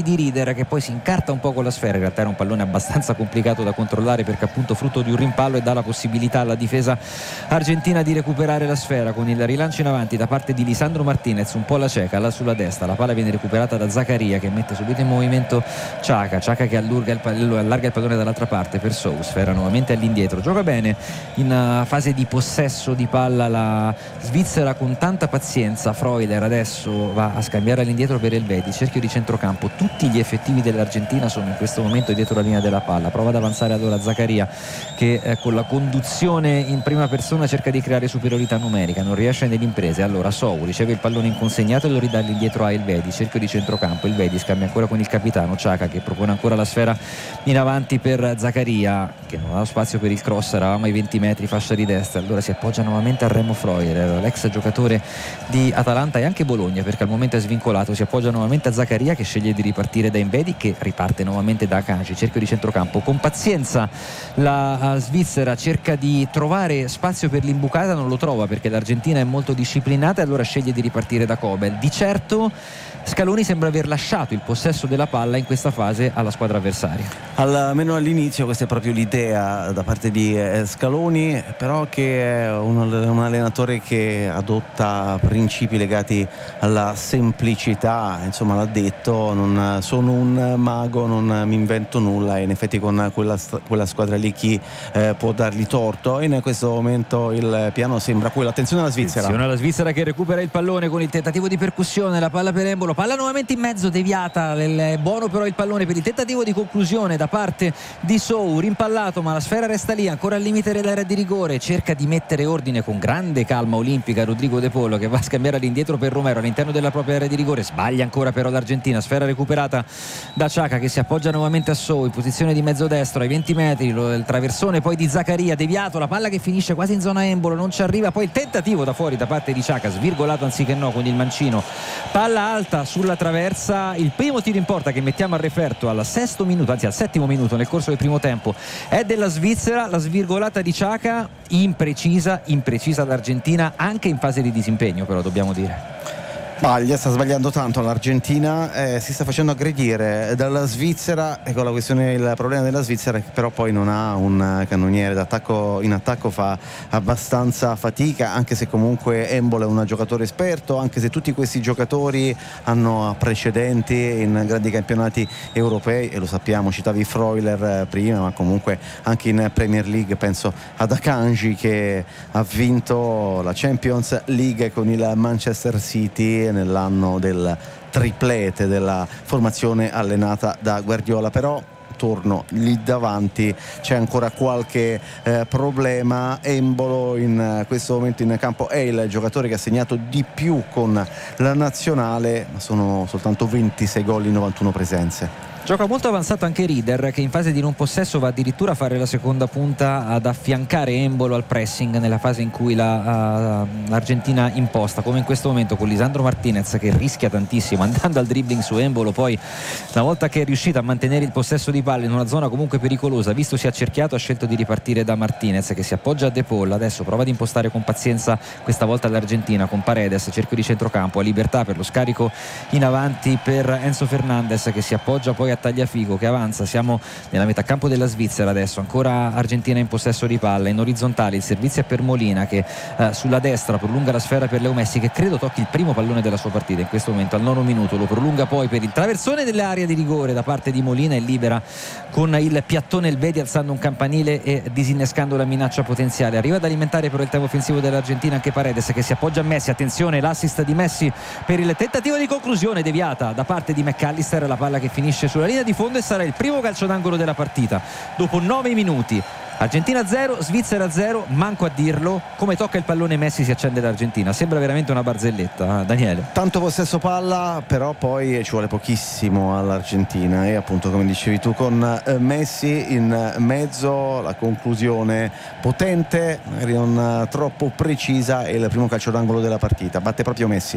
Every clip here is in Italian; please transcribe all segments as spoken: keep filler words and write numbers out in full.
di Rieder, che poi si incarta un po' con la sfera. In realtà era un pallone abbastanza complicato da controllare, perché appunto frutto di un rimpallo, e dà la possibilità alla difesa argentina di recuperare la sfera con il rilancio in avanti da parte di Lisandro Martinez, un po' la cieca là sulla destra. La palla viene recuperata da Zaccaria, che mette subito in movimento Xhaka Xhaka che allarga il, pallone, allarga il pallone dall'altra parte per Sou. Sfera nuovamente all'indietro, gioca bene in fase di possesso di palla la Svizzera con tanta pazienza. Freuler adesso va a scambiare all'indietro per Elvedi, cerchio di centrocampo. Tutti gli effettivi dell'Argentina sono in questo momento dietro la linea della palla. Prova ad avanzare allora Zaccaria, che eh, con la conduzione in prima persona cerca di creare superiorità numerica, non riesce nelle imprese. Allora Sou riceve il pallone inconsegnato e lo ridà all'indietro a Elvedi, cerchio di centrocampo. Elvedi scambia ancora con il capitano Xhaka, che propone ancora la sfera in avanti per Zaccaria, che non ha spazio per il cross. Eravamo ai venti metri, fascia di destra. Allora si appoggia nuovamente a Remo Freuler, l'ex giocatore di Atalanta e anche Bologna, perché al momento è svincolato. Si appoggia nuovamente a Zaccaria, che sceglie di ripartire da Elvedi, che riparte nuovamente da Akanji, cerchio di centrocampo. Con pazienza la Svizzera cerca di trovare spazio per l'imbucata, non lo trova perché l'Argentina è molto disciplinata, e allora sceglie di ripartire da Kobel. Di certo Scaloni sembra aver lasciato il possesso della palla in questa fase alla squadra avversaria. Almeno all'inizio questa è proprio l'idea da parte di Scaloni, però che è un, un allenatore che adotta principi legati alla semplicità. Insomma, l'ha detto, non sono un mago, non mi invento nulla, e in effetti con quella, quella squadra lì chi eh, può dargli torto. In questo momento il piano sembra quello. Attenzione alla Svizzera. Attenzione alla Svizzera che recupera il pallone con il tentativo di percussione, la palla per Embolo, palla nuovamente in mezzo, deviata, è buono però il pallone per il tentativo di conclusione da parte di Sou, rimpallato, ma la sfera resta lì ancora al limite dell'area di rigore. Cerca di mettere ordine con grande calma olimpica Rodrigo De Polo, che va a scambiare all'indietro per Romero all'interno della propria area di rigore. Sbaglia ancora però l'Argentina, sfera recuperata da Xhaka, che si appoggia nuovamente a Sou in posizione di mezzo destro ai venti metri. Il traversone poi di Zaccaria, deviato, la palla che finisce quasi in zona Embolo, non ci arriva. Poi il tentativo da fuori da parte di Xhaka, svirgolato anziché no con il mancino, palla alta sulla traversa. Il primo tiro in porta che mettiamo al referto al sesto minuto, anzi al settimo minuto nel corso del primo tempo, è della Svizzera. La svirgolata di Xhaka imprecisa, imprecisa l'Argentina anche in fase di disimpegno, però dobbiamo dire. Sbaglia, sta sbagliando tanto l'Argentina, eh, si sta facendo aggredire dalla Svizzera. Ecco la questione, il problema della Svizzera è che però poi non ha un cannoniere d'attacco, in attacco fa abbastanza fatica, anche se comunque Embolo è un giocatore esperto, anche se tutti questi giocatori hanno precedenti in grandi campionati europei, e lo sappiamo, citavi Freuler prima, ma comunque anche in Premier League. Penso ad Akanji, che ha vinto la Champions League con il Manchester City nell'anno del triplete della formazione allenata da Guardiola. Però torno lì davanti, c'è ancora qualche eh, problema. Embolo in eh, questo momento in campo è il giocatore che ha segnato di più con la nazionale, ma sono soltanto ventisei gol in novantuno presenze. Gioca molto avanzato anche Rieder, che in fase di non possesso va addirittura a fare la seconda punta, ad affiancare Embolo al pressing nella fase in cui la, uh, l'Argentina imposta, come in questo momento con Lisandro Martinez, che rischia tantissimo andando al dribbling su Embolo. Poi una volta che è riuscito a mantenere il possesso di palla in una zona comunque pericolosa, visto si è accerchiato, ha scelto di ripartire da Martinez, che si appoggia a De Paul. Adesso prova ad impostare con pazienza questa volta l'Argentina con Paredes, cerchio di centrocampo, a libertà per lo scarico in avanti per Enzo Fernandez, che si appoggia poi a Tagliafico, che avanza. Siamo nella metà campo della Svizzera adesso, ancora Argentina in possesso di palla in orizzontale. Il servizio è per Molina, che eh, sulla destra prolunga la sfera per Leo Messi, che credo tocchi il primo pallone della sua partita in questo momento al nono minuto. Lo prolunga poi per il traversone dell'area di rigore da parte di Molina e libera con il piattone Elvedi, alzando un campanile e disinnescando la minaccia potenziale. Arriva ad alimentare però il tempo offensivo dell'Argentina anche Paredes, che si appoggia a Messi. Attenzione, l'assist di Messi per il tentativo di conclusione, deviata da parte di McAllister, la palla che finisce sulla linea di fondo, e sarà il primo calcio d'angolo della partita dopo nove minuti. Argentina zero, Svizzera zero, manco a dirlo. Come tocca il pallone Messi si accende l'Argentina, sembra veramente una barzelletta, eh, Daniele. Tanto possesso palla, però poi ci vuole pochissimo all'Argentina, e appunto come dicevi tu con Messi in mezzo, la conclusione potente, magari non troppo precisa, e il primo calcio d'angolo della partita. Batte proprio Messi.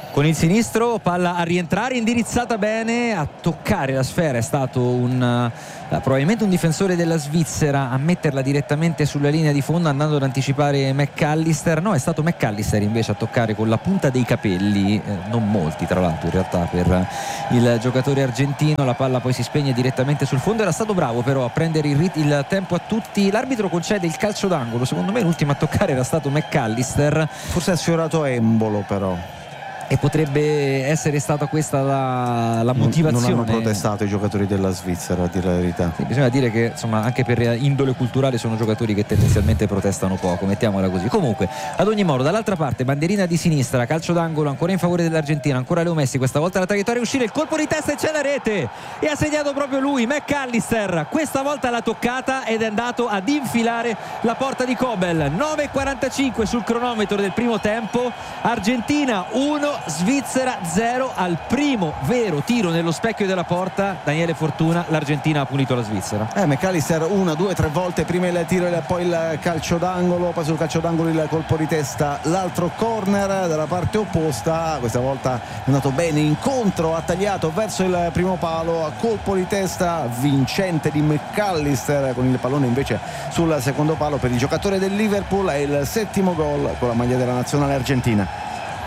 con il sinistro, palla a rientrare, indirizzata bene, a toccare la sfera è stato un uh, probabilmente un difensore della Svizzera a metterla direttamente sulla linea di fondo, andando ad anticipare McAllister. No, è stato McAllister invece a toccare con la punta dei capelli, eh, non molti tra l'altro in realtà per il giocatore argentino. La palla poi si spegne direttamente sul fondo. Era stato bravo però a prendere il, rit- il tempo a tutti. L'arbitro concede il calcio d'angolo, secondo me l'ultimo a toccare era stato McAllister, forse ha sfiorato Embolo però, e potrebbe essere stata questa la, la motivazione. Non hanno protestato i giocatori della Svizzera, a dire la verità. Sì, bisogna dire che insomma anche per indole culturale sono giocatori che tendenzialmente protestano poco, mettiamola così. Comunque, ad ogni modo, dall'altra parte bandierina di sinistra, calcio d'angolo ancora in favore dell'Argentina, ancora Leo Messi, questa volta la traiettoria è uscire, il colpo di testa e c'è la rete, e ha segnato proprio lui, McAllister. Questa volta l'ha toccata ed è andato ad infilare la porta di Kobel. nove e quarantacinque sul cronometro del primo tempo, Argentina uno, Svizzera zero. Al primo vero tiro nello specchio della porta, Daniele Fortuna, l'Argentina ha punito la Svizzera. Eh, McAllister una, due, tre volte, prima il tiro e poi il calcio d'angolo, poi sul calcio d'angolo il colpo di testa, l'altro corner dalla parte opposta, questa volta è andato bene incontro, ha tagliato verso il primo palo, a colpo di testa vincente di McAllister, con il pallone invece sul secondo palo per il giocatore del Liverpool. È il settimo gol con la maglia della nazionale argentina.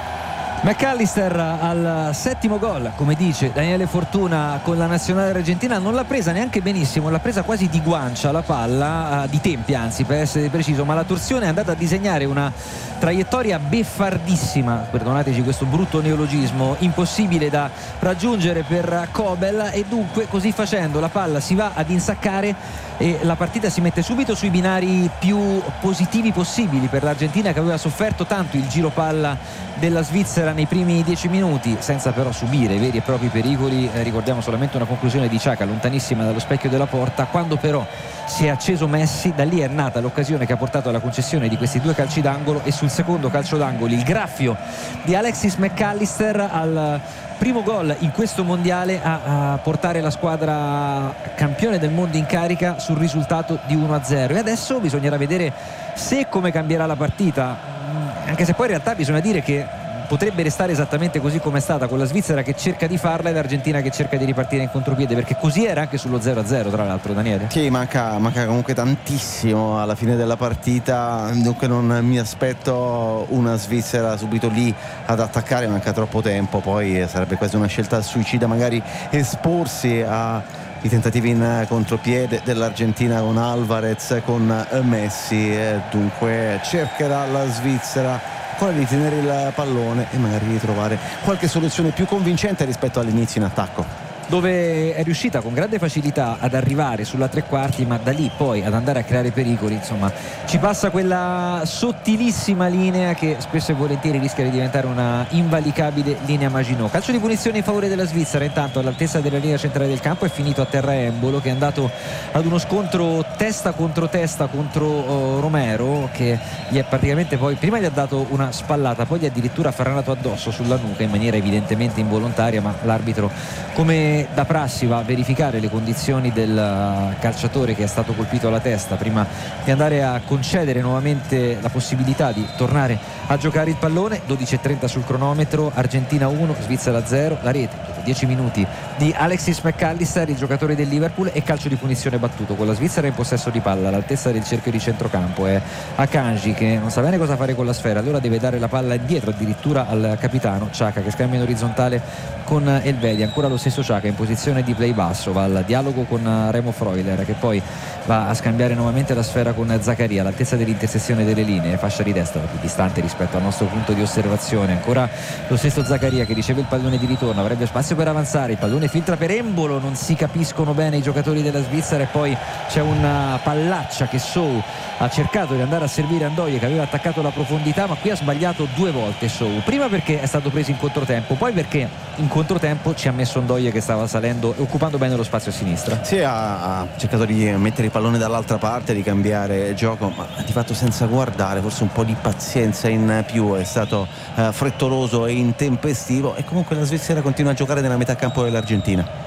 McAllister al settimo gol, come dice Daniele Fortuna, con la nazionale argentina. Non l'ha presa neanche benissimo, l'ha presa quasi di guancia la palla, di tempi anzi per essere preciso, ma la torsione è andata a disegnare una traiettoria beffardissima, perdonateci questo brutto neologismo, impossibile da raggiungere per Kobel, e dunque così facendo la palla si va ad insaccare e la partita si mette subito sui binari più positivi possibili per l'Argentina, che aveva sofferto tanto il giro palla della Svizzera nei primi dieci minuti senza però subire veri e propri pericoli. Eh, ricordiamo solamente una conclusione di Xhaka lontanissima dallo specchio della porta. Quando però si è acceso Messi, da lì è nata l'occasione che ha portato alla concessione di questi due calci d'angolo, e sul secondo calcio d'angolo il graffio di Alexis McAllister al primo gol in questo mondiale a, a portare la squadra campione del mondo in carica sul risultato di uno a zero. E adesso bisognerà vedere se e come cambierà la partita, anche se poi in realtà bisogna dire che potrebbe restare esattamente così come è stata, con la Svizzera che cerca di farla e l'Argentina che cerca di ripartire in contropiede, perché così era anche sullo zero a zero tra l'altro, Daniele. Sì, manca, manca comunque tantissimo alla fine della partita, dunque non mi aspetto una Svizzera subito lì ad attaccare, manca troppo tempo, poi sarebbe quasi una scelta suicida magari esporsi a i tentativi in contropiede dell'Argentina con Alvarez, con Messi. Dunque cercherà la Svizzera ancora di tenere il pallone e magari di trovare qualche soluzione più convincente rispetto all'inizio in attacco, dove è riuscita con grande facilità ad arrivare sulla tre quarti, ma da lì poi ad andare a creare pericoli. Insomma, ci passa quella sottilissima linea che spesso e volentieri rischia di diventare una invalicabile linea Maginot. Calcio di punizione in favore della Svizzera, intanto all'altezza della linea centrale del campo è finito a terra Embolo, che è andato ad uno scontro testa contro testa contro uh, Romero, che gli è praticamente poi prima gli ha dato una spallata, poi gli ha addirittura faranato addosso sulla nuca in maniera evidentemente involontaria, ma l'arbitro, come da prassi, va a verificare le condizioni del calciatore che è stato colpito alla testa prima di andare a concedere nuovamente la possibilità di tornare a giocare il pallone. Dodici e trenta sul cronometro, Argentina uno, Svizzera zero. La rete dopo dieci minuti di Alexis McAllister, il giocatore del Liverpool, e calcio di punizione battuto con la Svizzera in possesso di palla all'altezza del cerchio di centrocampo. È Akanji che non sa bene cosa fare con la sfera, allora deve dare la palla indietro addirittura al capitano Xhaka, che scambia in orizzontale con Elvedi. Ancora lo stesso Xhaka in posizione di play basso, va al dialogo con Remo Freuler, che poi va a scambiare nuovamente la sfera con Zaccaria all'altezza dell'intersezione delle linee, fascia di destra più distante rispetto al nostro punto di osservazione. Ancora lo stesso Zaccaria che riceve il pallone di ritorno, avrebbe spazio per avanzare, il pallone filtra per Embolo, non si capiscono bene i giocatori della Svizzera, e poi c'è una pallaccia che Sow ha cercato di andare a servire Ndoye, che aveva attaccato la profondità, ma qui ha sbagliato due volte Sow, prima perché è stato preso in controtempo, poi perché in controtempo ci ha messo Ndoye che stava salendo e occupando bene lo spazio a sinistra. Sì, ha, ha cercato di mettere il pallone dall'altra parte, di cambiare gioco, ma di fatto senza guardare, forse un po' di pazienza in più, è stato uh, frettoloso e intempestivo, e comunque la Svizzera continua a giocare nella metà campo dell'Argentina.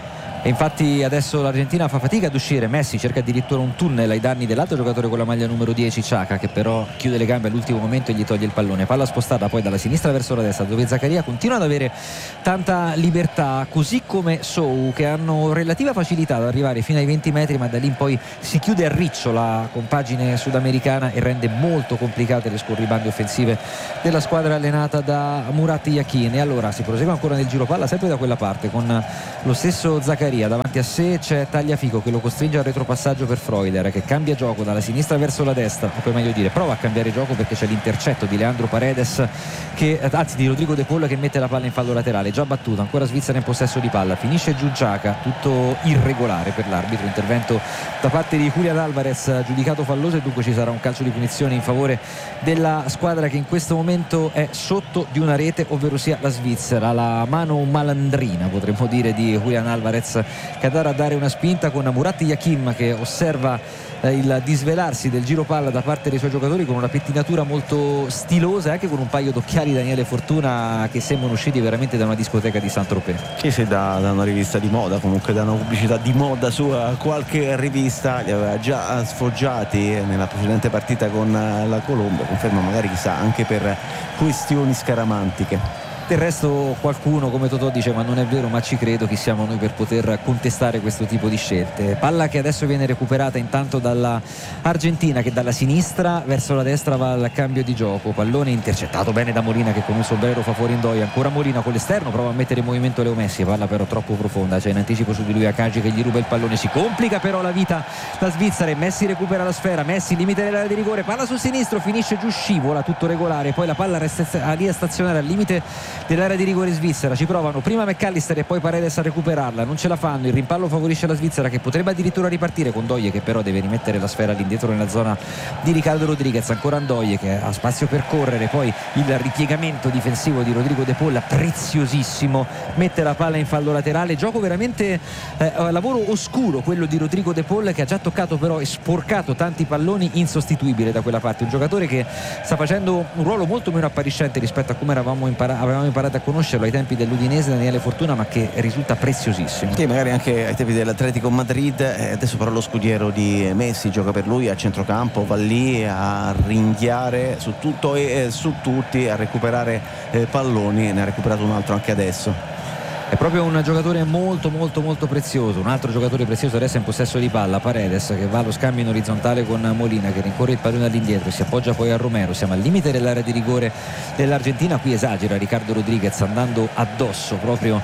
e infatti adesso l'Argentina fa fatica ad uscire. Messi cerca addirittura un tunnel ai danni dell'altro giocatore con la maglia numero dieci, Xhaka, che però chiude le gambe all'ultimo momento e gli toglie il pallone. Palla spostata poi dalla sinistra verso la destra, dove Zaccaria continua ad avere tanta libertà, così come Sou, che hanno relativa facilità ad arrivare fino ai venti metri, ma da lì in poi si chiude a riccio la compagine sudamericana e rende molto complicate le scorribande offensive della squadra allenata da Murat Yakin. E allora si prosegue ancora nel giro palla, sempre da quella parte, con lo stesso Zaccaria. Davanti a sé c'è Tagliafico che lo costringe al retropassaggio per Freuler, che cambia gioco dalla sinistra verso la destra, o poi meglio dire prova a cambiare gioco, perché c'è l'intercetto di Leandro Paredes che, anzi di Rodrigo De Paul, che mette la palla in fallo laterale, già battuta, ancora Svizzera in possesso di palla, finisce giù Xhaka, tutto irregolare per l'arbitro, intervento da parte di Julián Álvarez giudicato falloso, e dunque ci sarà un calcio di punizione in favore della squadra che in questo momento è sotto di una rete, ovvero sia la Svizzera. La mano malandrina, potremmo dire, di Julián Álvarez, che andrà a dare una spinta con Murat Yakin che osserva eh, il disvelarsi del giro palla da parte dei suoi giocatori con una pettinatura molto stilosa e anche con un paio d'occhiali Daniele Fortuna che sembrano usciti veramente da una discoteca di Saint-Tropez. Sì, sì, da, da una rivista di moda, comunque da una pubblicità di moda su qualche rivista, li aveva già sfoggiati nella precedente partita con la Colombia, conferma magari chissà anche per questioni scaramantiche. Del resto qualcuno come Totò dice ma non è vero, ma ci credo, chi siamo noi per poter contestare questo tipo di scelte. Palla che adesso viene recuperata intanto dalla Argentina, che dalla sinistra verso la destra va al cambio di gioco, pallone intercettato bene da Molina, che con un sombrero fa fuori Ndoye, ancora Molina con l'esterno, prova a mettere in movimento Leo Messi, palla però troppo profonda, c'è in anticipo su di lui Akanji che gli ruba il pallone, si complica però la vita la Svizzera e Messi recupera la sfera, Messi limite dell'area di rigore, palla sul sinistro, finisce giù, scivola, tutto regolare, poi la palla resta lì a stazionare al limite dell'area di rigore svizzera, ci provano prima McAllister e poi Paredes a recuperarla, non ce la fanno, il rimpallo favorisce la Svizzera che potrebbe addirittura ripartire con Ndoye che però deve rimettere la sfera all'indietro nella zona di Ricardo Rodriguez, ancora Ndoye che ha spazio per correre, poi il ripiegamento difensivo di Rodrigo De Paul preziosissimo, mette la palla in fallo laterale, gioco veramente eh, lavoro oscuro quello di Rodrigo De Paul, che ha già toccato però e sporcato tanti palloni, insostituibile da quella parte, un giocatore che sta facendo un ruolo molto meno appariscente rispetto a come eravamo impara- avevamo imparato a conoscerlo ai tempi dell'Udinese, Daniele Fortuna, ma che risulta preziosissimo. Sì, magari anche ai tempi dell'Atletico Madrid, eh, adesso però lo scudiero di Messi gioca per lui a centrocampo, va lì a ringhiare su tutto e eh, su tutti, a recuperare eh, palloni, ne ha recuperato un altro anche adesso. È proprio un giocatore molto molto molto prezioso. Un altro giocatore prezioso adesso è in possesso di palla, Paredes, che va allo scambio in orizzontale con Molina, che rincorre il pallone all'indietro, si appoggia poi a Romero, siamo al limite dell'area di rigore dell'Argentina, qui esagera Ricardo Rodriguez andando addosso proprio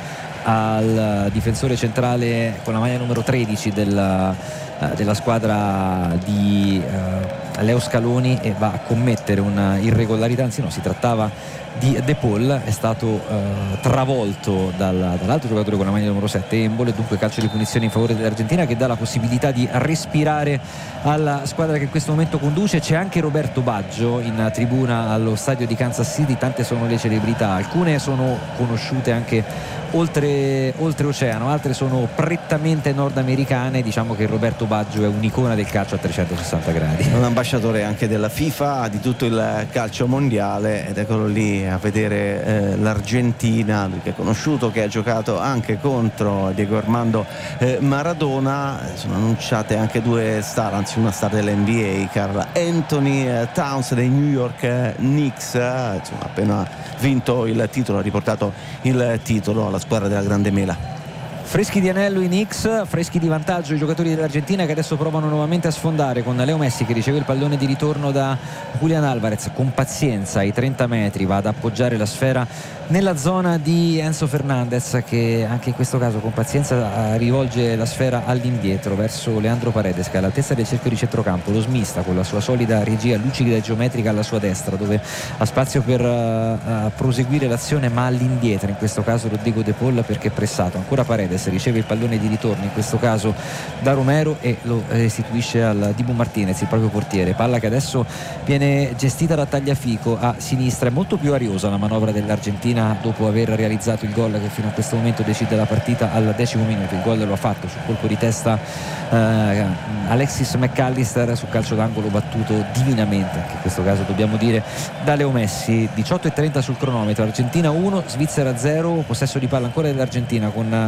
al difensore centrale con la maglia numero tredici della, della squadra di uh, Leo Scaloni, e va a commettere una irregolarità, anzi no, si trattava di De Paul, è stato uh, travolto dal, dall'altro giocatore con la maglia numero sette, Embole, dunque calcio di punizione in favore dell'Argentina che dà la possibilità di respirare alla squadra che in questo momento conduce. C'è anche Roberto Baggio in tribuna allo stadio di Kansas City, tante sono le celebrità, alcune sono conosciute anche oltre oltreoceano, altre sono prettamente nordamericane. Diciamo che Roberto Baggio è un'icona del calcio a trecentosessanta gradi, un ambasciatore anche della FIFA, di tutto il calcio mondiale, ed eccolo lì a vedere eh, l'Argentina, lui che è conosciuto, che ha giocato anche contro Diego Armando eh, Maradona. Sono annunciate anche due star, anzi una star dell'N B A, Karl Anthony eh, Towns dei New York eh, Knicks, eh, insomma, appena vinto il titolo, ha riportato il titolo alla squadra della Grande Mela. Freschi di anello i Knicks, freschi di vantaggio i giocatori dell'Argentina, che adesso provano nuovamente a sfondare con Leo Messi che riceve il pallone di ritorno da Julián Álvarez, con pazienza ai trenta metri va ad appoggiare la sfera nella zona di Enzo Fernandez, che anche in questo caso con pazienza rivolge la sfera all'indietro verso Leandro Paredes, che è all'altezza del cerchio di centrocampo, lo smista con la sua solida regia lucida e geometrica alla sua destra, dove ha spazio per uh, proseguire l'azione, ma all'indietro in questo caso Rodrigo De Paul, perché è pressato. Ancora Paredes riceve il pallone di ritorno in questo caso da Romero e lo restituisce al Dibu Martinez, il proprio portiere. Palla che adesso viene gestita da Tagliafico a sinistra. È molto più ariosa la manovra dell'Argentina dopo aver realizzato il gol che fino a questo momento decide la partita al decimo minuto. Il gol lo ha fatto sul colpo di testa eh, Alexis McAllister su calcio d'angolo battuto divinamente, anche in questo caso dobbiamo dire, da Leo Messi. Diciotto e trenta sul cronometro, Argentina uno, Svizzera zero, possesso di palla ancora dell'Argentina con il partito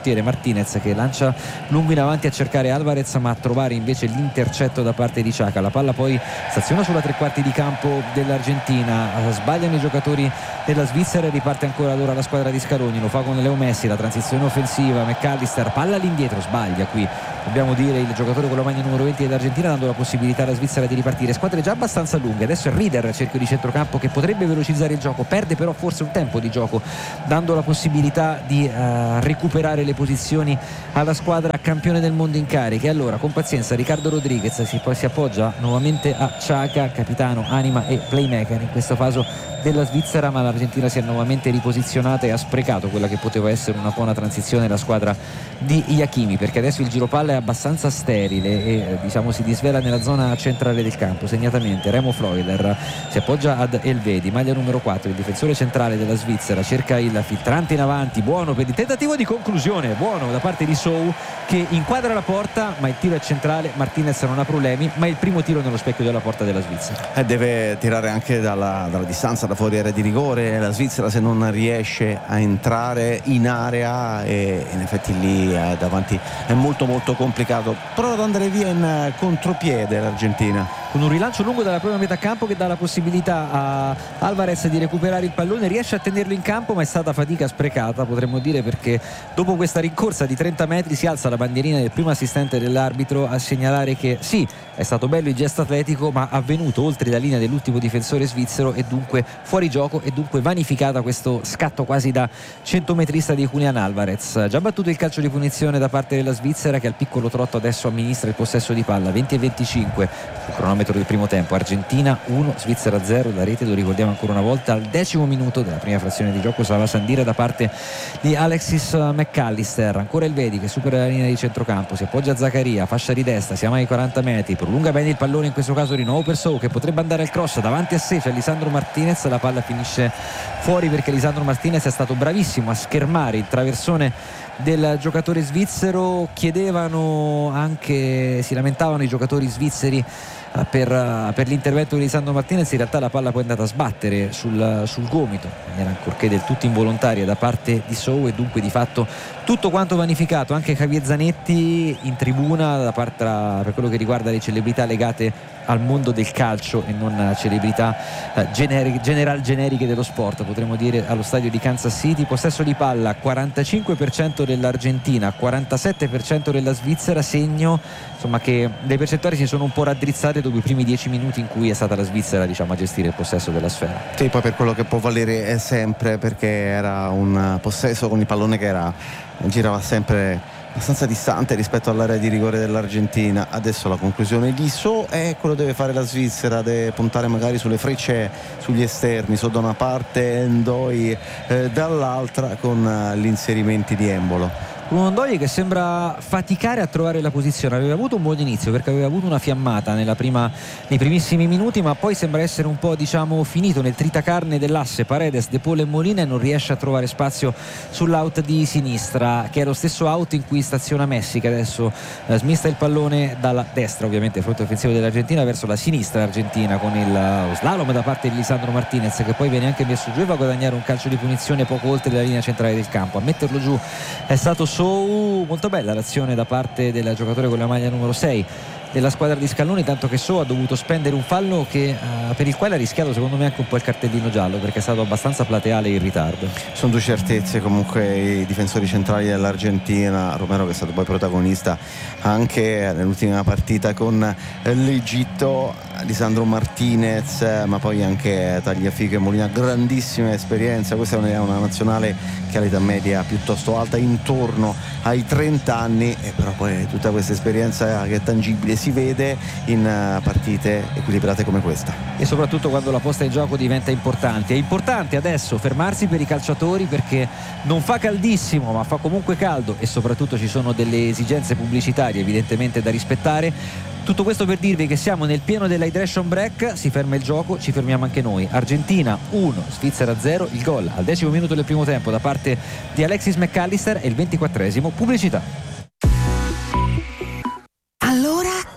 portiere Martinez, che lancia lungo in avanti a cercare Alvarez, ma a trovare invece l'intercetto da parte di Xhaka. La palla poi staziona sulla tre quarti di campo dell'Argentina, sbagliano i giocatori della Svizzera e riparte ancora allora la squadra di Scaloni. Lo fa con Leo Messi, la transizione offensiva, McAllister, palla all'indietro, sbaglia qui, dobbiamo dire, il giocatore con la maglia numero venti dell'Argentina, dando la possibilità alla Svizzera di ripartire. Squadre già abbastanza lunghe, adesso è Rieder, cerchio di centrocampo, che potrebbe velocizzare il gioco, perde però forse un tempo di gioco, dando la possibilità di uh, recuperare le posizioni alla squadra campione del mondo in carica. E allora con pazienza Ricardo Rodriguez si, poi si appoggia nuovamente a Xhaka, capitano, anima e playmaker in questo caso della Svizzera, ma l'Argentina si è nuovamente riposizionata e ha sprecato quella che poteva essere una buona transizione la squadra di Iachimi, perché adesso il giro palla è abbastanza sterile e diciamo si disvela nella zona centrale del campo. Segnatamente Remo Freuler si appoggia ad Elvedi, maglia numero quattro, il difensore centrale della Svizzera, cerca il filtrante in avanti, buono per il tentativo di conclusione, buono da parte di Sou, che inquadra la porta, ma il tiro è centrale, Martinez non ha problemi, ma è il primo tiro nello specchio della porta della Svizzera e deve tirare anche dalla, dalla distanza, da fuori area di rigore. La Svizzera, se non riesce a entrare in area, e in effetti lì eh, davanti è molto molto complicato. Prova ad andare via in contropiede l'Argentina con un rilancio lungo dalla propria metà campo che dà la possibilità a Alvarez di recuperare il pallone, riesce a tenerlo in campo, ma è stata fatica sprecata, potremmo dire, perché dopo questa rincorsa di trenta metri si alza la bandierina del primo assistente dell'arbitro a segnalare che sì, è stato bello il gesto atletico, ma avvenuto oltre la linea dell'ultimo difensore svizzero e dunque fuori gioco, e dunque vanificata questo scatto quasi da centometrista di Julián Alvarez. Già battuto il calcio di punizione da parte della Svizzera, che al piccolo trotto adesso amministra il possesso di palla. Venti e venticinque sul cronometro del primo tempo, Argentina uno, Svizzera zero. La rete, lo ricordiamo ancora una volta, al decimo minuto della prima frazione di gioco, Sava Sandira da parte di Alexis McAllister. Ancora Elvedi che supera la linea di centrocampo, si appoggia a Zaccaria, fascia di destra, siamo ai quaranta metri, prolunga bene il pallone, in questo caso di nuovo per Sou, che potrebbe andare al cross, davanti a sé c'è Lisandro Martinez, la palla finisce fuori perché Lisandro Martinez è stato bravissimo a schermare il traversone del giocatore svizzero. Chiedevano anche, si lamentavano i giocatori svizzeri Per, per l'intervento di Lisandro Martinez. In realtà la palla poi è andata a sbattere sul, sul gomito in maniera ancorché del tutto involontaria da parte di Sou, e dunque di fatto tutto quanto vanificato. Anche Javier Zanetti in tribuna da parte, per quello che riguarda le celebrità legate al mondo del calcio e non celebrità eh, generi, general generiche dello sport, potremmo dire, allo stadio di Kansas City. Possesso di palla quarantacinque per cento dell'Argentina, quarantasette per cento della Svizzera, segno insomma che le percentuali si sono un po' raddrizzate dopo i primi dieci minuti in cui è stata la Svizzera, diciamo, a gestire il possesso della sfera. Sì, poi per quello che può valere è sempre, perché era un possesso con il pallone che era girava sempre abbastanza distante rispetto all'area di rigore dell'Argentina. Adesso la conclusione di So è quello che deve fare la Svizzera, deve puntare magari sulle frecce sugli esterni, So da una parte, Ndoi eh, dall'altra, con eh, gli inserimenti di Embolo. Un Ndoi che sembra faticare a trovare la posizione. Aveva avuto un buon inizio perché aveva avuto una fiammata nella prima, nei primissimi minuti, ma poi sembra essere un po', diciamo, finito nel tritacarne dell'asse Paredes, De Paul e Molina, e non riesce a trovare spazio sull'out di sinistra, che è lo stesso out in cui staziona Messi, che adesso eh, smista il pallone dalla destra, ovviamente fronte offensivo dell'Argentina, verso la sinistra argentina, con il uh, slalom da parte di Lisandro Martinez, che poi viene anche messo giù e va a guadagnare un calcio di punizione poco oltre la linea centrale del campo. A metterlo giù è stato Sou. Molto bella l'azione da parte del giocatore con la maglia numero sei della squadra di Scaloni, tanto che Sou ha dovuto spendere un fallo che, uh, per il quale ha rischiato secondo me anche un po' il cartellino giallo, perché è stato abbastanza plateale in ritardo. Sono due certezze comunque i difensori centrali dell'Argentina. Romero, che è stato poi protagonista anche nell'ultima partita con l'Egitto, Lisandro Martinez, ma poi anche Tagliafico e Molina, grandissima esperienza. Questa è una nazionale che ha l'età media piuttosto alta, intorno ai trenta anni, e però poi tutta questa esperienza che è tangibile si vede in partite equilibrate come questa, e soprattutto quando la posta in gioco diventa importante. È importante adesso fermarsi per i calciatori, perché non fa caldissimo ma fa comunque caldo, e soprattutto ci sono delle esigenze pubblicitarie evidentemente da rispettare. Tutto questo per dirvi che siamo nel pieno dell'hydration break, si ferma il gioco, ci fermiamo anche noi. Argentina uno, Svizzera zero, il gol al decimo minuto del primo tempo da parte di Alexis McAllister e il ventiquattresimo pubblicità. Allora, com'è andata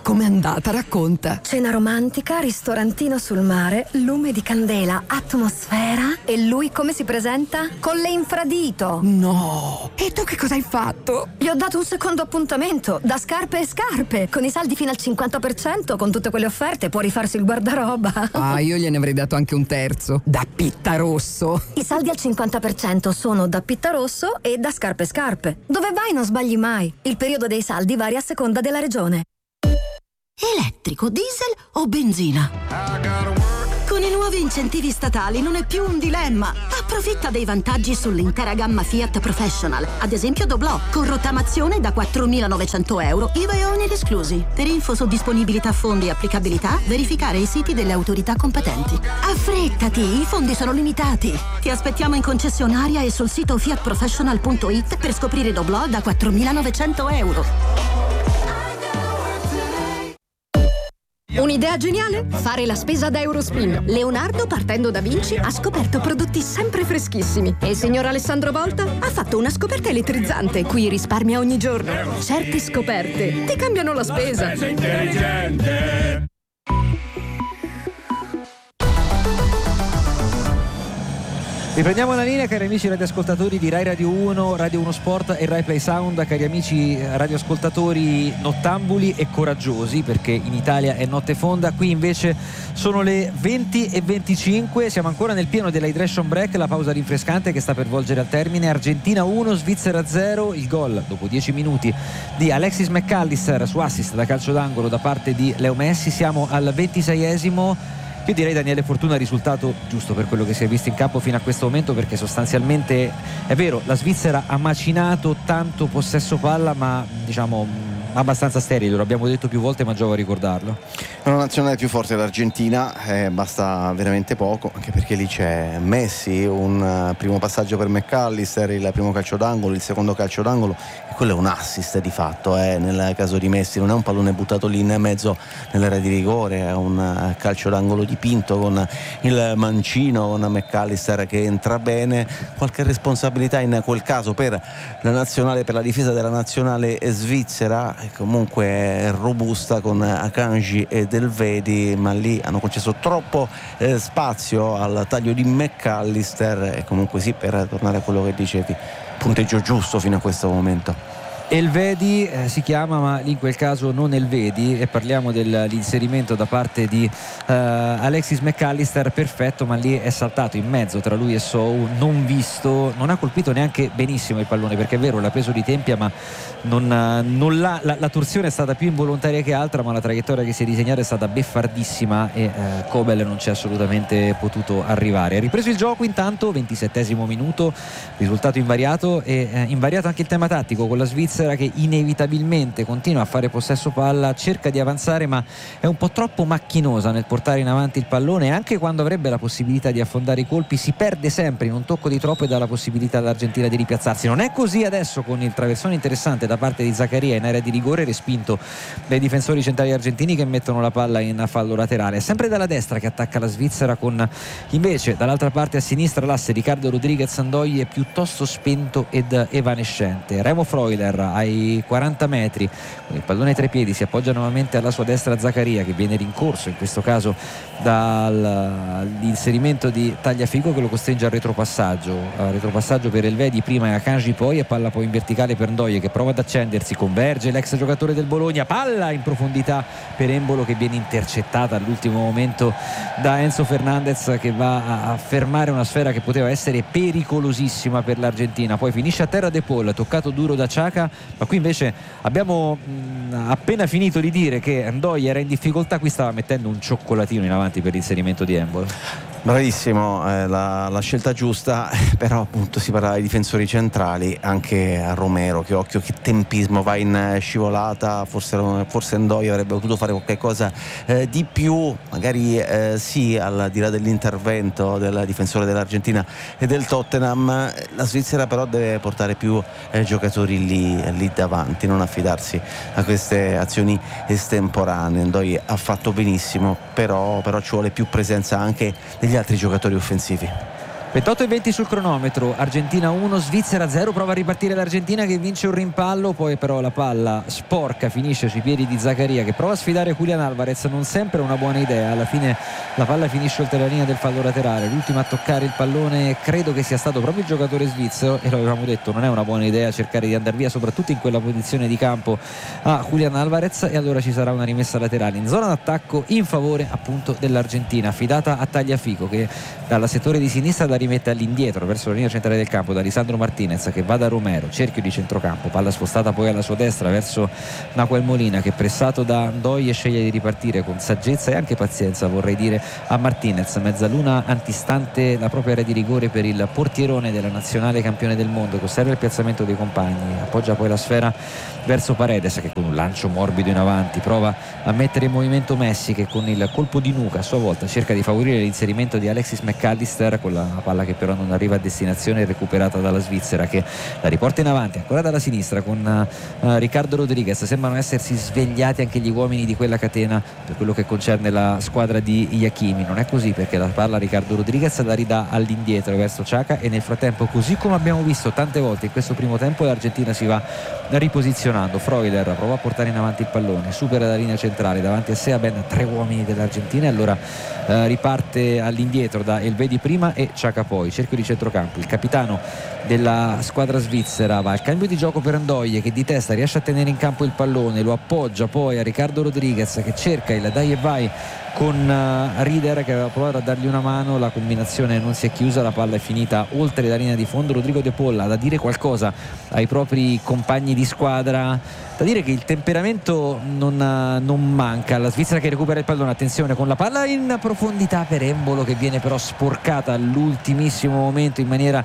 puntata, racconta. Cena romantica, ristorantino sul mare, lume di candela, atmosfera. E lui come si presenta? Con le infradito. No! E tu che cosa hai fatto? Gli ho dato un secondo appuntamento, da scarpe e scarpe. Con i saldi fino al cinquanta per cento, con tutte quelle offerte, può rifarsi il guardaroba. Ah, io gliene avrei dato anche un terzo. Da Pittarosso. I saldi al cinquanta per cento sono da Pittarosso e da scarpe e scarpe. Dove vai non sbagli mai. Il periodo dei saldi varia a seconda della regione. Elettrico, diesel o benzina? Con i nuovi incentivi statali non è più un dilemma. Approfitta dei vantaggi sull'intera gamma Fiat Professional. Ad esempio Doblò, con rottamazione da quattromilanovecento euro, I V A e oneri esclusi. Per info su disponibilità fondi e applicabilità, verificare i siti delle autorità competenti. Affrettati, i fondi sono limitati. Ti aspettiamo in concessionaria e sul sito fiat professional punto it per scoprire Doblò da quattromilanovecento euro. Un'idea geniale? Fare la spesa da Eurospin. Leonardo, partendo da Vinci, ha scoperto prodotti sempre freschissimi. E il signor Alessandro Volta ha fatto una scoperta elettrizzante, cui risparmia ogni giorno. Certe scoperte ti cambiano la spesa. La spesa intelligente. Riprendiamo la linea, cari amici radioascoltatori di Rai Radio uno, Radio uno Sport e Rai Play Sound, cari amici radioascoltatori nottambuli e coraggiosi, perché in Italia è notte fonda, qui invece sono le venti e venticinque, siamo ancora nel pieno dell'hydration break, la pausa rinfrescante che sta per volgere al termine. Argentina uno, Svizzera zero, il gol dopo dieci minuti di Alexis McAllister su assist da calcio d'angolo da parte di Leo Messi. Siamo al ventiseiesimo. Io direi, Daniele Fortuna, risultato giusto per quello che si è visto in campo fino a questo momento, perché sostanzialmente è vero, la Svizzera ha macinato tanto possesso palla, ma diciamo abbastanza sterile, lo abbiamo detto più volte ma giova a ricordarlo. È una nazionale più forte l'Argentina, eh, basta veramente poco, anche perché lì c'è Messi, un uh, primo passaggio per McAllister, il primo calcio d'angolo, il secondo calcio d'angolo, e quello è un assist di fatto, eh, nel caso di Messi non è un pallone buttato lì in mezzo nell'area di rigore, è un uh, calcio d'angolo dipinto con il mancino, con McAllister che entra bene. Qualche responsabilità in quel caso per la nazionale, per la difesa della nazionale svizzera, comunque robusta con Akanji e Delvedi, ma lì hanno concesso troppo eh, spazio al taglio di McAllister. E comunque sì, per tornare a quello che dicevi, punteggio giusto fino a questo momento. Elvedi eh, si chiama, ma in quel caso non Elvedi, e parliamo dell'inserimento da parte di eh, Alexis McAllister, perfetto, ma lì è saltato in mezzo tra lui e Sou, non visto, non ha colpito neanche benissimo il pallone, perché è vero, l'ha preso di tempia, ma non, non l'ha, la, la torsione è stata più involontaria che altra, ma la traiettoria che si è disegnata è stata beffardissima e eh, Kobel non c'è assolutamente potuto arrivare. Ha ripreso il gioco intanto, ventisettesimo minuto, risultato invariato, e eh, invariato anche il tema tattico, con la Svizzera che inevitabilmente continua a fare possesso palla, cerca di avanzare, ma è un po' troppo macchinosa nel portare in avanti il pallone, e anche quando avrebbe la possibilità di affondare i colpi si perde sempre in un tocco di troppo e dà la possibilità all'Argentina di ripiazzarsi. Non è così adesso, con il traversone interessante da parte di Zaccaria in area di rigore, respinto dai difensori centrali argentini che mettono la palla in fallo laterale. È sempre dalla destra che attacca la Svizzera, con invece dall'altra parte a sinistra l'asse Ricardo Rodriguez Andoie piuttosto spento ed evanescente. Remo Freuler ai quaranta metri con il pallone tra i piedi si appoggia nuovamente alla sua destra Zaccaria, che viene rincorso in questo caso dall'inserimento di Tagliafico, che lo costringe al retropassaggio al retropassaggio per Elvedi, prima è Akanji, poi e palla poi in verticale per Ndoye, che prova ad accendersi, converge l'ex giocatore del Bologna, palla in profondità per Embolo che viene intercettata all'ultimo momento da Enzo Fernandez, che va a fermare una sfera che poteva essere pericolosissima per l'Argentina. Poi finisce a terra De Paul, toccato duro da Xhaka, ma qui invece abbiamo mh, appena finito di dire che Ndoye era in difficoltà, qui stava mettendo un cioccolatino in avanti per l'inserimento di Embolo. Bravissimo, eh, la, la scelta giusta, però appunto si parla dei difensori centrali, anche a Romero, che occhio, che tempismo, va in scivolata, forse, forse Ndoye avrebbe potuto fare qualche cosa eh, di più, magari eh, sì, al di là dell'intervento del difensore dell'Argentina e del Tottenham. La Svizzera però deve portare più eh, giocatori lì, lì davanti, non affidarsi a queste azioni estemporanee. Ndoye ha fatto benissimo, però, però ci vuole più presenza anche degli altri giocatori offensivi. ventotto e venti sul cronometro, Argentina uno, Svizzera zero, prova a ripartire l'Argentina che vince un rimpallo, poi però la palla sporca finisce sui piedi di Zaccaria che prova a sfidare Julián Álvarez, non sempre una buona idea, alla fine la palla finisce oltre la linea del fallo laterale, l'ultimo a toccare il pallone credo che sia stato proprio il giocatore svizzero e lo avevamo detto, non è una buona idea cercare di andare via soprattutto in quella posizione di campo a Julián Álvarez, e allora ci sarà una rimessa laterale in zona d'attacco in favore appunto dell'Argentina, affidata a Tagliafico che dalla settore di sinistra la rimette all'indietro verso la linea centrale del campo da Lisandro Martinez che va da Romero, cerchio di centrocampo, palla spostata poi alla sua destra verso Nahuel Molina che pressato da Ndoye sceglie di ripartire con saggezza e anche pazienza vorrei dire a Martinez, mezzaluna antistante la propria area di rigore per il portierone della nazionale campione del mondo che osserva il piazzamento dei compagni, appoggia poi la sfera verso Paredes che con un lancio morbido in avanti prova a mettere in movimento Messi che con il colpo di nuca a sua volta cerca di favorire l'inserimento di Alexis McAllister con la palla che però non arriva a destinazione, recuperata dalla Svizzera che la riporta in avanti ancora dalla sinistra con uh, Ricardo Rodriguez. Sembrano essersi svegliati anche gli uomini di quella catena per quello che concerne la squadra di Iachimi, non è così perché la palla Ricardo Rodriguez la ridà all'indietro verso Xhaka e nel frattempo, così come abbiamo visto tante volte in questo primo tempo, l'Argentina si va riposizionando. Freuler prova a portare in avanti il pallone, supera la linea centrale, davanti a sé ha ben tre uomini dell'Argentina e allora eh, riparte all'indietro da Elvedi prima e Xhaka poi, cerchio di centrocampo, il capitano della squadra svizzera va al cambio di gioco per Ndoye che di testa riesce a tenere in campo il pallone, lo appoggia poi a Ricardo Rodriguez che cerca il dai e vai con uh, Rieder che aveva provato a dargli una mano, la combinazione non si è chiusa, la palla è finita oltre la linea di fondo. Rodrigo De Paul ha da dire qualcosa ai propri compagni di squadra, da dire che il temperamento non, uh, non manca. La Svizzera che recupera il pallone, attenzione con la palla in profondità per Embolo che viene però sporcata all'ultimissimo momento in maniera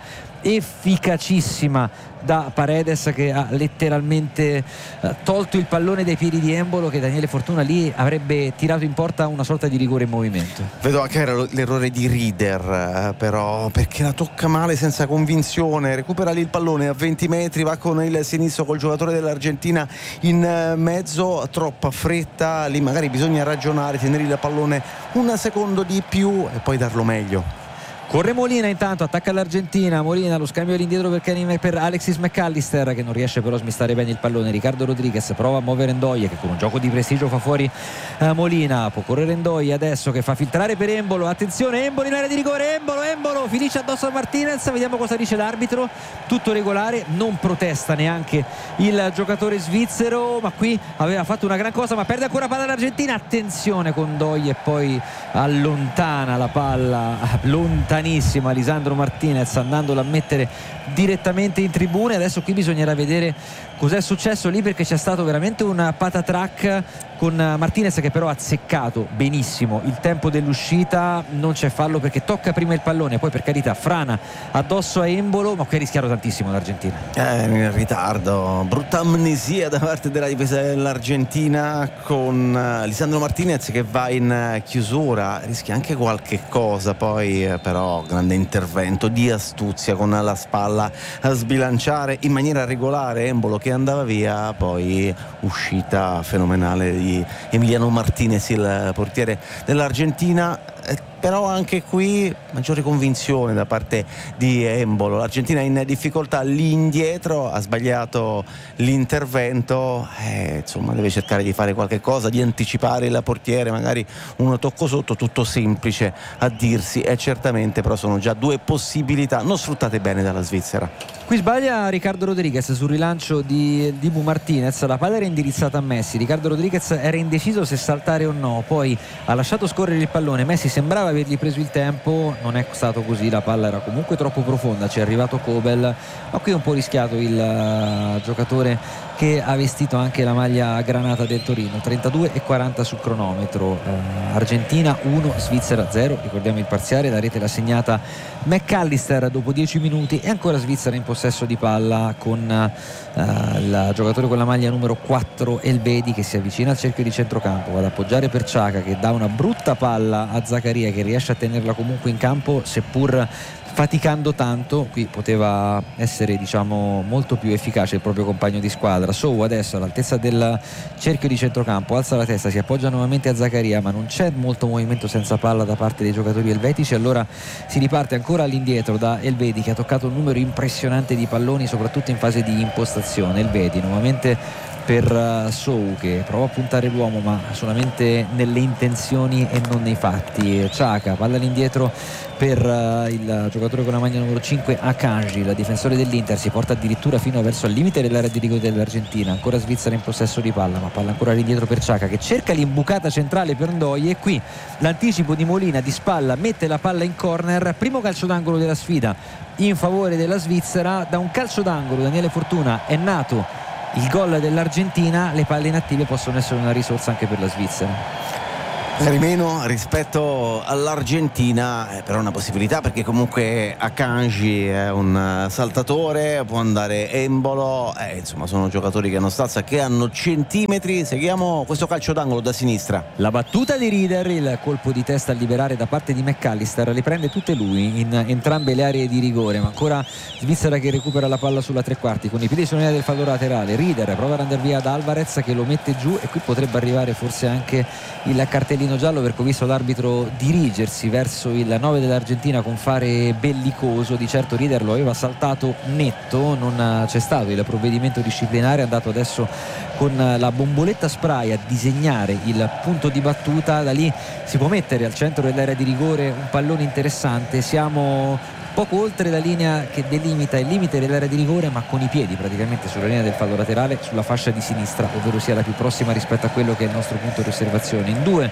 efficacissima da Paredes che ha letteralmente eh, tolto il pallone dai piedi di Embolo che Daniele Fortuna lì avrebbe tirato in porta una sorta di rigore in movimento. Vedo anche era l'errore di Rieder eh, però perché la tocca male senza convinzione, recupera lì il pallone a venti metri, va con il sinistro col giocatore dell'Argentina in eh, mezzo, troppa fretta lì, magari bisogna ragionare, tenere il pallone un secondo di più e poi darlo meglio. Corre Molina intanto, attacca l'Argentina, Molina lo scambio all'indietro per, Kenny, per Alexis McAllister che non riesce però a smistare bene il pallone. Ricardo Rodriguez prova a muovere Ndoye che con un gioco di prestigio fa fuori eh, Molina, può correre Ndoye adesso che fa filtrare per Embolo, attenzione Embolo in area di rigore, Embolo, Embolo finisce addosso a Martinez, vediamo cosa dice l'arbitro, tutto regolare, non protesta neanche il giocatore svizzero, ma qui aveva fatto una gran cosa ma perde ancora palla l'Argentina, attenzione con Ndoye e poi allontana la palla, lontanissima Lisandro Martinez andandola a mettere direttamente in tribune. Adesso qui bisognerà vedere cos'è successo lì perché c'è stato veramente un patatrack con Martinez che però ha azzeccato benissimo il tempo dell'uscita, non c'è fallo perché tocca prima il pallone, poi per carità frana addosso a Embolo, ma qui ha rischiato tantissimo l'Argentina. Eh, in ritardo, brutta amnesia da parte della difesa dell'Argentina con Lisandro Martinez che va in chiusura, rischia anche qualche cosa poi eh, però grande intervento di astuzia con la spalla a sbilanciare in maniera regolare Embolo che andava via, poi uscita fenomenale di Emiliano Martinez il portiere dell'Argentina, eh, però anche qui maggiore convinzione da parte di Embolo. L'Argentina è in difficoltà lì indietro, ha sbagliato l'intervento, eh, insomma deve cercare di fare qualche cosa, di anticipare il portiere, magari uno tocco sotto, tutto semplice a dirsi e certamente però sono già due possibilità non sfruttate bene dalla Svizzera. Qui sbaglia Ricardo Rodriguez sul rilancio di Dibu Martinez, la palla era indirizzata a Messi, Ricardo Rodriguez era indeciso se saltare o no, poi ha lasciato scorrere il pallone, Messi sembrava avergli preso il tempo, non è stato così, la palla era comunque troppo profonda, ci è arrivato Kobel, ma qui è un po' rischiato il uh, giocatore che ha vestito anche la maglia granata del Torino. Trentadue e quaranta sul cronometro, uh, Argentina uno, Svizzera zero, ricordiamo il parziale, la rete l'ha segnata McAllister dopo dieci minuti e ancora Svizzera in possesso di palla con uh, il giocatore con la maglia numero quattro Elvedi che si avvicina al cerchio di centrocampo, va ad appoggiare per Xhaka che dà una brutta palla a Zaccaria che riesce a tenerla comunque in campo seppur faticando tanto. Qui poteva essere, diciamo, molto più efficace il proprio compagno di squadra. Sou adesso all'altezza del cerchio di centrocampo, alza la testa, si appoggia nuovamente a Zaccaria, ma non c'è molto movimento senza palla da parte dei giocatori elvetici. Allora si riparte ancora all'indietro da Elvedi, che ha toccato un numero impressionante di palloni, soprattutto in fase di impostazione. Elvedi nuovamente per Sou, che prova a puntare l'uomo ma solamente nelle intenzioni e non nei fatti. Xhaka, palla all'indietro per uh, il giocatore con la maglia numero cinque, Akanji, la difensore dell'Inter, si porta addirittura fino verso il limite dell'area di rigore dell'Argentina. Ancora Svizzera in possesso di palla, ma palla ancora all'indietro per Xhaka, che cerca l'imbucata centrale per Ndoye, e qui l'anticipo di Molina di spalla mette la palla in corner. Primo calcio d'angolo della sfida in favore della Svizzera. Da un calcio d'angolo, Daniele Fortuna, è nato il gol dell'Argentina. Le palle inattive possono essere una risorsa anche per la Svizzera. Per meno rispetto all'Argentina, eh, però una possibilità, perché comunque Akanji è un saltatore, può andare Embolo, eh, insomma sono giocatori che hanno stazza, che hanno centimetri. Seguiamo questo calcio d'angolo da sinistra. La battuta di Rieder, il colpo di testa a liberare da parte di McAllister, le prende tutte lui in entrambe le aree di rigore, ma ancora Svizzera che recupera la palla sulla tre quarti con i piedi sull'area del fallo laterale. Rieder prova ad andare via ad Alvarez, che lo mette giù, e qui potrebbe arrivare forse anche il cartellino giallo, perché ho visto l'arbitro dirigersi verso il nove dell'Argentina con fare bellicoso. Di certo Rieder lo aveva saltato netto, non c'è stato il provvedimento disciplinare, è andato adesso con la bomboletta spray a disegnare il punto di battuta. Da lì si può mettere al centro dell'area di rigore un pallone interessante. Siamo poco oltre la linea che delimita il limite dell'area di rigore, ma con i piedi praticamente sulla linea del fallo laterale, sulla fascia di sinistra, ovvero sia la più prossima rispetto a quello che è il nostro punto di osservazione. In due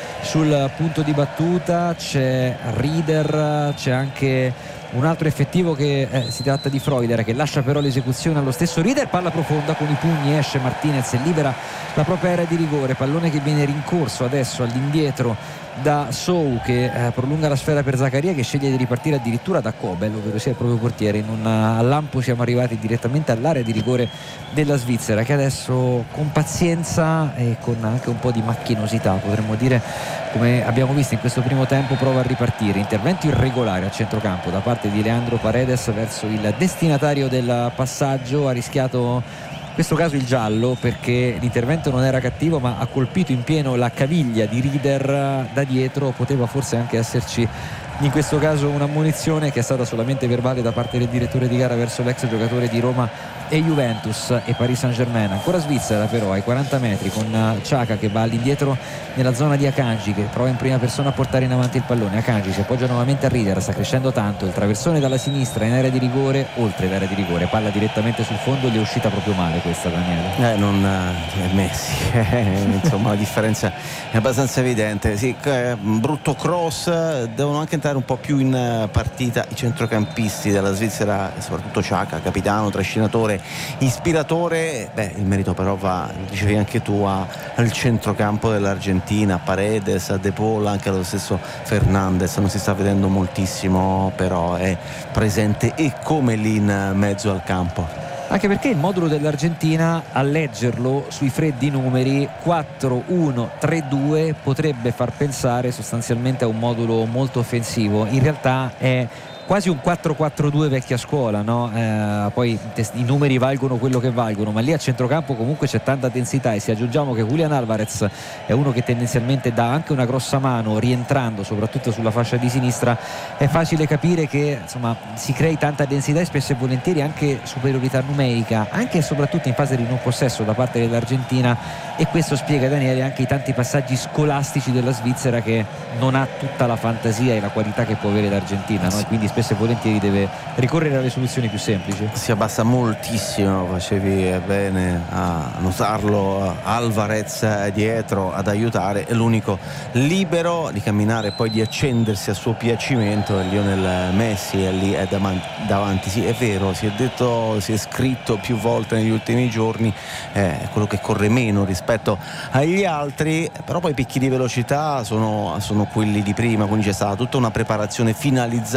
sul punto di battuta c'è Rieder, c'è anche un altro effettivo che eh, si tratta di Freuler, che lascia però l'esecuzione allo stesso Rieder. Palla profonda, con i pugni esce Martinez e libera la propria area di rigore. Pallone che viene rincorso adesso all'indietro da Sou, che eh, prolunga la sfera per Zaccaria, che sceglie di ripartire addirittura da Kobel, ovvero sia il proprio portiere. In un lampo siamo arrivati direttamente all'area di rigore della Svizzera, che adesso con pazienza e con anche un po' di macchinosità, potremmo dire, come abbiamo visto in questo primo tempo, prova a ripartire. Intervento irregolare a centrocampo da parte di Leandro Paredes verso il destinatario del passaggio. Ha rischiato in questo caso il giallo, perché l'intervento non era cattivo, ma ha colpito in pieno la caviglia di Rieder da dietro. Poteva forse anche esserci in questo caso un'ammonizione, che è stata solamente verbale da parte del direttore di gara verso l'ex giocatore di Roma e Juventus e Paris Saint-Germain. Ancora Svizzera però ai quaranta metri, con Xhaka che va all'indietro nella zona di Akanji, che prova in prima persona a portare in avanti il pallone. Akanji si appoggia nuovamente a Rieder, sta crescendo tanto, il traversone dalla sinistra in area di rigore, oltre l'area di rigore, palla direttamente sul fondo. Gli è uscita proprio male questa, Daniele. Eh, non è Messi, insomma la differenza è abbastanza evidente. Sì, brutto cross. Devono anche entrare un po' più in partita i centrocampisti della Svizzera, soprattutto Xhaka, capitano, trascinatore, ispiratore. Beh, il merito però va, lo dicevi anche tu, a, al centrocampo dell'Argentina, a Paredes, a De Paul, anche allo stesso Fernandes. Non si sta vedendo moltissimo, però è presente e come lì in mezzo al campo. Anche perché il modulo dell'Argentina, a leggerlo sui freddi numeri quattro uno tre due, potrebbe far pensare sostanzialmente a un modulo molto offensivo. In realtà è quasi un quattro quattro due vecchia scuola, no? Eh, poi i numeri valgono quello che valgono, ma lì a centrocampo comunque c'è tanta densità, e se aggiungiamo che Julian Alvarez è uno che tendenzialmente dà anche una grossa mano rientrando soprattutto sulla fascia di sinistra, è facile capire che insomma si crei tanta densità e spesso e volentieri anche superiorità numerica, anche e soprattutto in fase di non possesso da parte dell'Argentina, e questo spiega, Daniele, anche i tanti passaggi scolastici della Svizzera, che non ha tutta la fantasia e la qualità che può avere l'Argentina, no? E quindi spesso e volentieri deve ricorrere alle soluzioni più semplici. Si abbassa moltissimo, facevi bene a notarlo, Alvarez dietro ad aiutare, è l'unico libero di camminare e poi di accendersi a suo piacimento. Lionel Messi è lì, è davanti. Sì, è vero, si è detto, si è scritto più volte negli ultimi giorni, è quello che corre meno rispetto agli altri, però poi i picchi di velocità sono, sono quelli di prima, quindi c'è stata tutta una preparazione finalizzata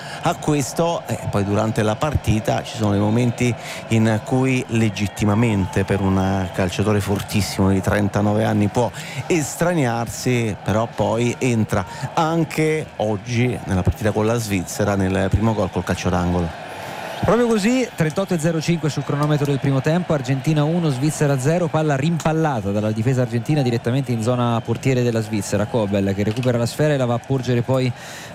a questo, e poi durante la partita ci sono dei momenti in cui legittimamente per un calciatore fortissimo di trentanove anni può estraniarsi, però poi entra anche oggi nella partita con la Svizzera nel primo gol col calcio d'angolo. Proprio così, trentotto e zero cinque sul cronometro del primo tempo, Argentina uno, Svizzera zero, palla rimpallata dalla difesa argentina direttamente in zona portiere della Svizzera. Kobel che recupera la sfera e la va a porgere poi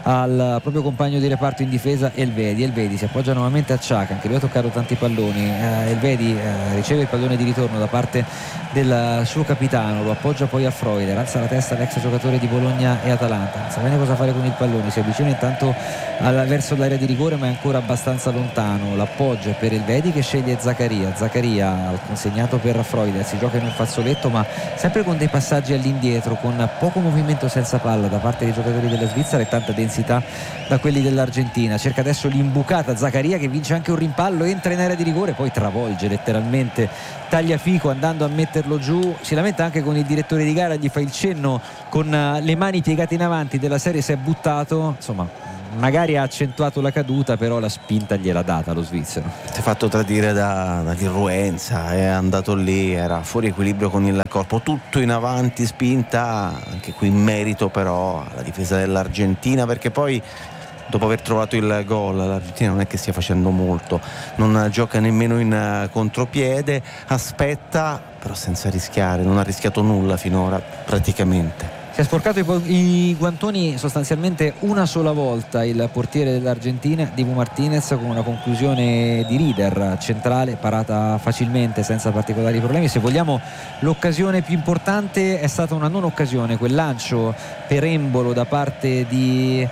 al proprio compagno di reparto in difesa, Elvedi. Elvedi si appoggia nuovamente a Xhaka, anche lui ha toccato tanti palloni. eh, Elvedi eh, riceve il pallone di ritorno da parte del suo capitano, lo appoggia poi a Freuler, alza la testa l'ex giocatore di Bologna e Atalanta, non sa bene cosa fare con il pallone, si avvicina intanto al, verso l'area di rigore ma è ancora abbastanza lontano. L'appoggio per Elvedi che sceglie Zaccaria. Zaccaria consegnato per Freuler, si gioca in un fazzoletto ma sempre con dei passaggi all'indietro, con poco movimento senza palla da parte dei giocatori della Svizzera e tanta densità da quelli dell'Argentina. Cerca adesso l'imbucata Zaccaria che vince anche un rimpallo, entra in area di rigore, poi travolge letteralmente Tagliafico andando a metterlo giù. Si lamenta anche con il direttore di gara, gli fa il cenno con le mani piegate in avanti della serie si è buttato, insomma magari ha accentuato la caduta, però la spinta gliel'ha data lo svizzero. Si è fatto tradire da, dall'irruenza, è andato lì, era fuori equilibrio con il corpo, tutto in avanti, spinta, anche qui in merito però alla difesa dell'Argentina, perché poi dopo aver trovato il gol l'Argentina non è che stia facendo molto, non gioca nemmeno in contropiede, aspetta però senza rischiare, non ha rischiato nulla finora praticamente. Si è sporcato i, i guantoni sostanzialmente una sola volta il portiere dell'Argentina, Dibu Martinez, con una conclusione di Rieder centrale parata facilmente senza particolari problemi. Se vogliamo, l'occasione più importante è stata una non occasione, quel lancio per Embolo da parte di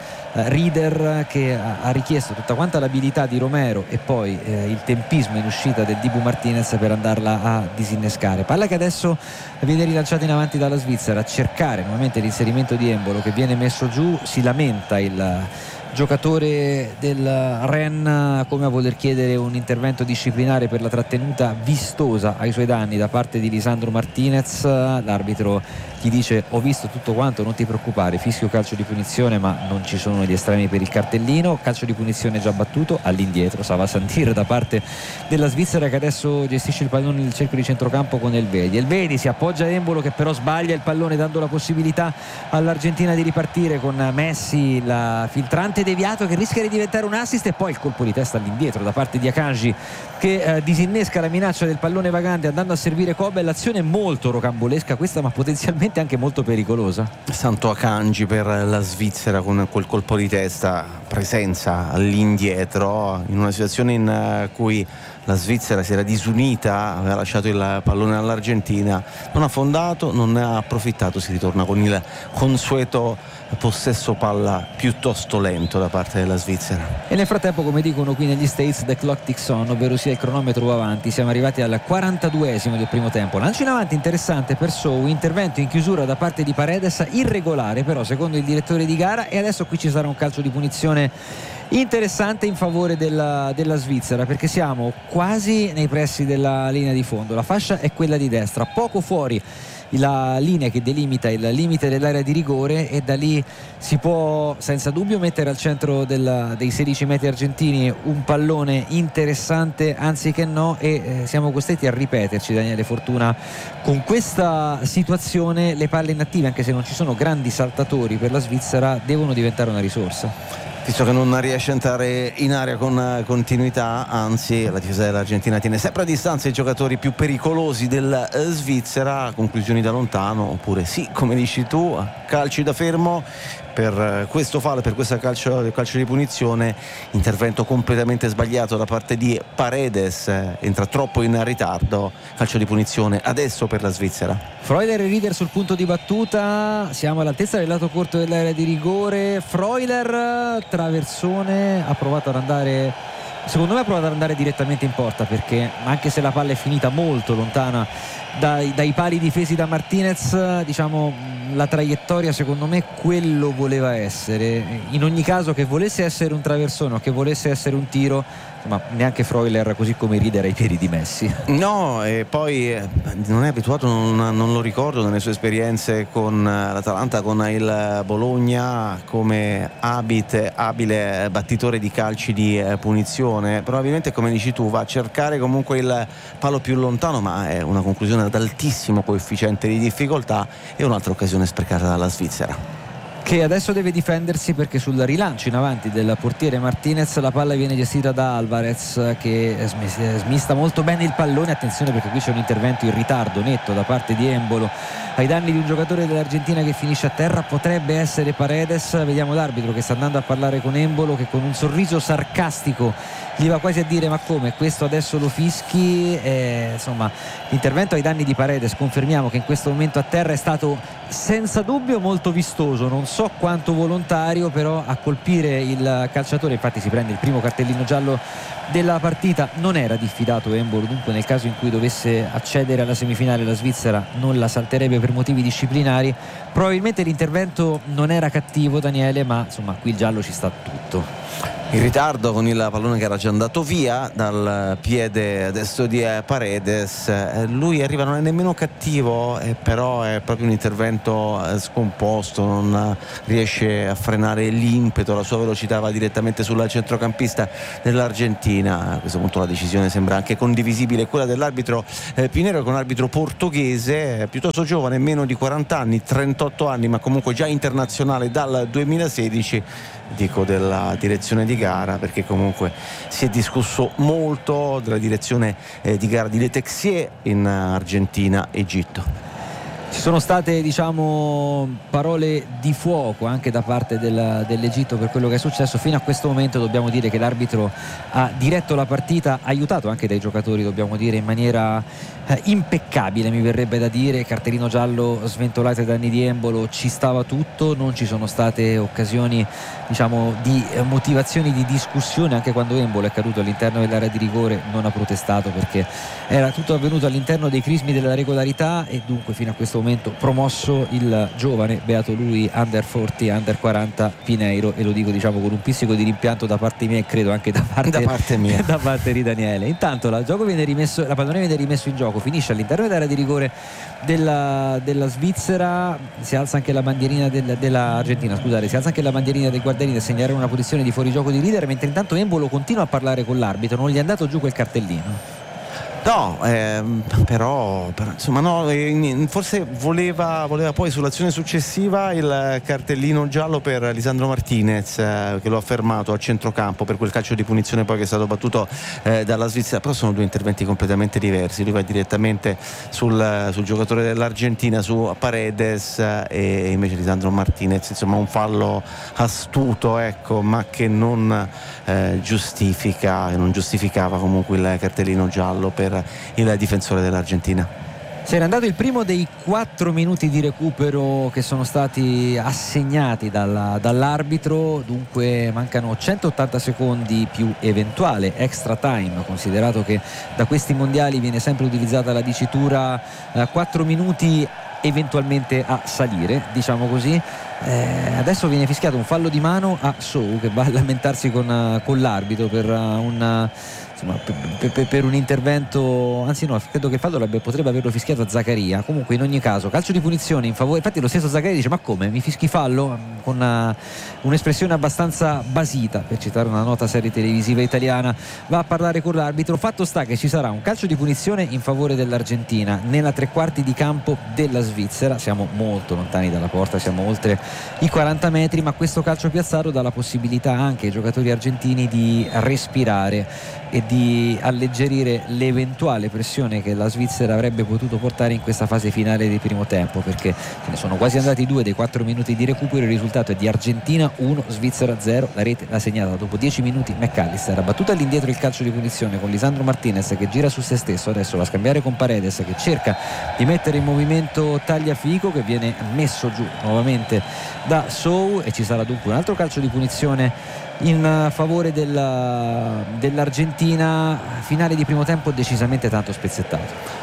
Rieder che ha richiesto tutta quanta l'abilità di Romero e poi eh, il tempismo in uscita del Dibu Martinez per andarla a disinnescare. Palla che adesso viene rilanciata in avanti dalla Svizzera, a cercare nuovamente l'inserimento di Embolo che viene messo giù. Si lamenta il giocatore del Rennes come a voler chiedere un intervento disciplinare per la trattenuta vistosa ai suoi danni da parte di Lisandro Martinez. L'arbitro gli dice: ho visto tutto quanto, non ti preoccupare, fischio calcio di punizione ma non ci sono gli estremi per il cartellino. Calcio di punizione già battuto all'indietro, Sava Santir da parte della Svizzera che adesso gestisce il pallone nel cerchio di centrocampo con Elvedi. Elvedi si appoggia a Embolo che però sbaglia il pallone dando la possibilità all'Argentina di ripartire con Messi, la filtrante deviato che rischia di diventare un assist e poi il colpo di testa all'indietro da parte di Akanji che eh, disinnesca la minaccia del pallone vagante andando a servire Kobel. L'azione molto rocambolesca questa ma potenzialmente anche molto pericolosa. Santo Akanji per la Svizzera con quel colpo di testa, presenza all'indietro in una situazione in cui la Svizzera si era disunita, aveva lasciato il pallone all'Argentina, non ha fondato, non ne ha approfittato, si ritorna con il consueto possesso palla piuttosto lento da parte della Svizzera. E nel frattempo, come dicono qui negli States, the clock ticks on, ovvero sia il cronometro va avanti. Siamo arrivati al quarantaduesimo del primo tempo. Lancio in avanti interessante per Sou, intervento in chiusura da parte di Paredes, irregolare però secondo il direttore di gara, e adesso qui ci sarà un calcio di punizione interessante in favore della, della Svizzera, perché siamo quasi nei pressi della linea di fondo. La fascia è quella di destra, poco fuori la linea che delimita il limite dell'area di rigore, e da lì si può senza dubbio mettere al centro del, dei sedici metri argentini un pallone interessante anziché no, e eh, siamo costretti a ripeterci, Daniele Fortuna, con questa situazione. Le palle inattive, anche se non ci sono grandi saltatori per la Svizzera, devono diventare una risorsa. Visto che non riesce a entrare in area con continuità, anzi la difesa dell'Argentina tiene sempre a distanza i giocatori più pericolosi della Svizzera. Conclusioni da lontano, oppure sì, come dici tu, calci da fermo per questo fallo, per questo calcio, calcio di punizione. Intervento completamente sbagliato da parte di Paredes, entra troppo in ritardo, calcio di punizione adesso per la Svizzera. Freuler e Rieder sul punto di battuta, siamo all'altezza del lato corto dell'area di rigore. Freuler, traversone, ha provato ad andare, secondo me ha provato ad andare direttamente in porta, perché anche se la palla è finita molto lontana dai, dai pali difesi da Martinez, diciamo la traiettoria secondo me quello voleva essere. In ogni caso, che volesse essere un traversone o che volesse essere un tiro, ma neanche Freuler, così come Rieder, ai piedi di Messi. No, e poi eh, non è abituato, non, non lo ricordo nelle sue esperienze con l'Atalanta, con il Bologna, come abit, abile battitore di calci di eh, punizione. Probabilmente, come dici tu, va a cercare comunque il palo più lontano, ma è una conclusione ad altissimo coefficiente di difficoltà e un'altra occasione sprecata dalla Svizzera, che adesso deve difendersi, perché sul rilancio in avanti del portiere Martinez la palla viene gestita da Alvarez, che smista molto bene il pallone. Attenzione, perché qui c'è un intervento in ritardo netto da parte di Embolo ai danni di un giocatore dell'Argentina che finisce a terra. Potrebbe essere Paredes. Vediamo l'arbitro che sta andando a parlare con Embolo, che con un sorriso sarcastico gli va quasi a dire: ma come, questo adesso lo fischi? Eh, insomma, l'intervento ai danni di Paredes, confermiamo che in questo momento a terra, è stato senza dubbio molto vistoso, non so quanto volontario, però a colpire il calciatore, infatti si prende il primo cartellino giallo della partita. Non era diffidato Embolo, dunque nel caso in cui dovesse accedere alla semifinale la Svizzera non la salterebbe per motivi disciplinari. Probabilmente l'intervento non era cattivo, Daniele, ma insomma qui il giallo ci sta tutto. In ritardo con il pallone che era già andato via dal piede destro di Paredes. Lui arriva, non è nemmeno cattivo, eh, però è proprio un intervento eh, scomposto, non riesce a frenare l'impeto, la sua velocità va direttamente sul centrocampista dell'Argentina. A questo punto la decisione sembra anche condivisibile, quella dell'arbitro eh, Pinero, che è un arbitro portoghese, eh, piuttosto giovane, meno di quaranta anni, trentotto anni, ma comunque già internazionale dal duemilasedici. Dico della direzione di gara, perché comunque si è discusso molto della direzione eh, di gara di Le Texier in Argentina-Egitto. Ci sono state, diciamo, parole di fuoco anche da parte del, dell'Egitto per quello che è successo. Fino a questo momento dobbiamo dire che l'arbitro ha diretto la partita, aiutato anche dai giocatori, dobbiamo dire, in maniera eh, impeccabile, mi verrebbe da dire. Cartellino giallo sventolato ai danni di Embolo, ci stava tutto, non ci sono state occasioni, diciamo, di eh, motivazioni di discussione. Anche quando Embolo è caduto all'interno dell'area di rigore non ha protestato, perché era tutto avvenuto all'interno dei crismi della regolarità, e dunque fino a questo momento promosso il giovane, beato lui, under quaranta, under quaranta Pineiro, e lo dico, diciamo, con un pizzico di rimpianto da parte mia e credo anche da parte, da parte mia da parte di Daniele. Intanto la, gioco viene rimesso, la pallone viene rimesso in gioco, finisce all'interno dell'area di rigore della, della Svizzera. Si alza anche la bandierina del, della Argentina, scusate, si alza anche la bandierina dei guardiani a segnare una posizione di fuorigioco di Rieder, mentre intanto Embolo continua a parlare con l'arbitro. Non gli è andato giù quel cartellino? No, ehm, però, però insomma no, eh, forse voleva, voleva poi sull'azione successiva il cartellino giallo per Lisandro Martinez, eh, che lo ha fermato a centrocampo per quel calcio di punizione poi che è stato battuto eh, dalla Svizzera. Però sono due interventi completamente diversi. Lui va direttamente sul, sul giocatore dell'Argentina, su Paredes, eh, e invece Lisandro Martinez, insomma, un fallo astuto, ecco, ma che non eh, giustifica, non giustificava comunque il cartellino giallo per il difensore dell'Argentina. Si era andato il primo dei quattro minuti di recupero che sono stati assegnati dalla, dall'arbitro, dunque mancano centottanta secondi più eventuale extra time, considerato che da questi mondiali viene sempre utilizzata la dicitura eh, quattro minuti eventualmente a salire, diciamo così. Eh, adesso viene fischiato un fallo di mano a Sou, che va a lamentarsi con, con l'arbitro per uh, un insomma, per, per, per un intervento, anzi no, credo che il fallo potrebbe averlo fischiato a Zaccaria. Comunque in ogni caso calcio di punizione in favore, infatti lo stesso Zaccaria dice: ma come, mi fischi fallo? Con una, un'espressione abbastanza basita, per citare una nota serie televisiva italiana. Va a parlare con l'arbitro. Fatto sta che ci sarà un calcio di punizione in favore dell'Argentina nella tre quarti di campo della Svizzera. Siamo molto lontani dalla porta, siamo oltre i quaranta metri, ma questo calcio piazzato dà la possibilità anche ai giocatori argentini di respirare e di alleggerire l'eventuale pressione che la Svizzera avrebbe potuto portare in questa fase finale di primo tempo, perché ce ne sono quasi andati due dei quattro minuti di recupero. Il risultato è di Argentina uno, Svizzera zero. La rete l'ha segnata dopo dieci minuti McAllister. Ha battuto all'indietro il calcio di punizione con Lisandro Martinez che gira su se stesso, adesso va a scambiare con Paredes che cerca di mettere in movimento Tagliafico, che viene messo giù nuovamente da Sou, e ci sarà dunque un altro calcio di punizione in favore della, dell'Argentina. Finale di primo tempo decisamente tanto spezzettato.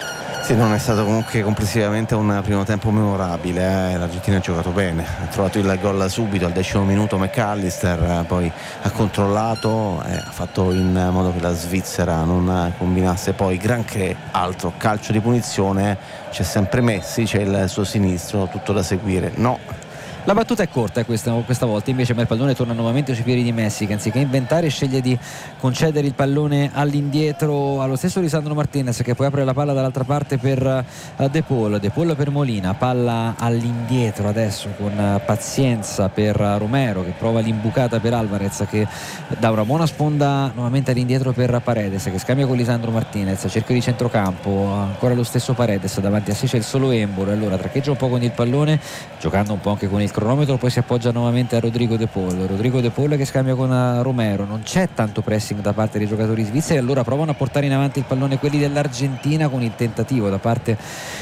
Sì, non è stato comunque complessivamente un primo tempo memorabile, eh. L'Argentina ha giocato bene, ha trovato il gol subito al decimo minuto McAllister, poi ha controllato, eh, ha fatto in modo che la Svizzera non combinasse poi granché altro. Calcio di punizione, c'è sempre Messi, c'è il suo sinistro, tutto da seguire. No. La battuta è corta questa, questa volta, invece ma il pallone torna nuovamente sui piedi di Messi, che anziché inventare sceglie di concedere il pallone all'indietro allo stesso Lisandro Martinez, che poi apre la palla dall'altra parte per De Paul, De Paul per Molina, palla all'indietro adesso con pazienza per Romero, che prova l'imbucata per Alvarez, che dà una buona sponda nuovamente all'indietro per Paredes, che scambia con Lisandro Martinez, cerchio di centrocampo, ancora lo stesso Paredes, davanti a sé c'è il solo Embolo, allora traccheggia un po' con il pallone, giocando un po' anche con il cronometro, poi si appoggia nuovamente a Rodrigo De Paul Rodrigo De Paul che scambia con Romero, non c'è tanto pressing da parte dei giocatori svizzeri, allora provano a portare in avanti il pallone quelli dell'Argentina, con il tentativo da parte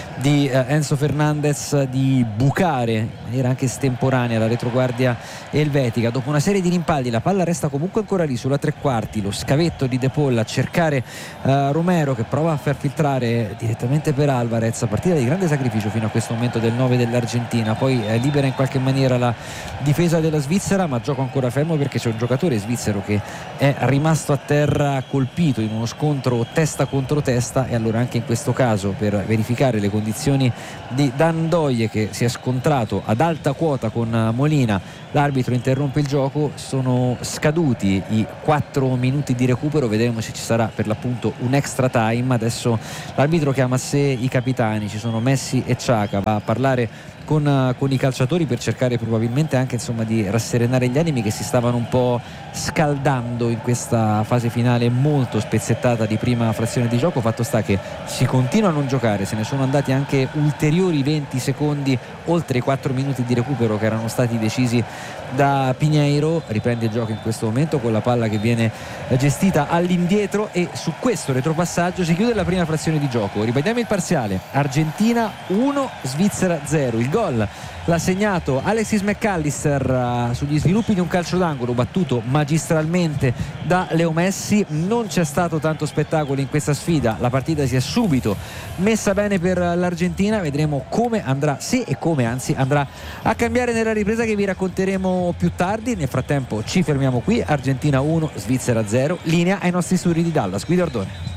di eh, Enzo Fernandez di bucare in maniera anche estemporanea la retroguardia elvetica. Dopo una serie di rimpalli la palla resta comunque ancora lì sulla tre quarti, lo scavetto di De Paul a cercare eh, Romero, che prova a far filtrare direttamente per Alvarez, partita di grande sacrificio fino a questo momento del nove dell'Argentina, poi eh, libera in qualche maniera la difesa della Svizzera, ma gioco ancora fermo perché c'è un giocatore svizzero che è rimasto a terra colpito in uno scontro testa contro testa, e allora anche in questo caso, per verificare le condizioni di Dan Doie, che si è scontrato ad alta quota con Molina, l'arbitro interrompe il gioco. Sono scaduti i quattro minuti di recupero, vedremo se ci sarà per l'appunto un extra time. Adesso l'arbitro chiama a sé i capitani, ci sono Messi e Xhaka, va a parlare Con, con i calciatori per cercare probabilmente anche insomma di rasserenare gli animi che si stavano un po' scaldando in questa fase finale molto spezzettata di prima frazione di gioco. Fatto sta che si continua a non giocare, se ne sono andati anche ulteriori venti secondi oltre i quattro minuti di recupero che erano stati decisi da Pinheiro. Riprende il gioco in questo momento con la palla che viene gestita all'indietro, e su questo retropassaggio si chiude la prima frazione di gioco. Ripetiamo il parziale: Argentina uno, Svizzera zero. Il gol l'ha segnato Alexis McAllister uh, sugli sviluppi di un calcio d'angolo battuto magistralmente da Leo Messi. Non c'è stato tanto spettacolo in questa sfida, la partita si è subito messa bene per l'Argentina, vedremo come andrà, se e come anzi andrà a cambiare nella ripresa che vi racconteremo più tardi. Nel frattempo ci fermiamo qui. Argentina uno, Svizzera zero, linea ai nostri studi di Dallas. Guido Ardone.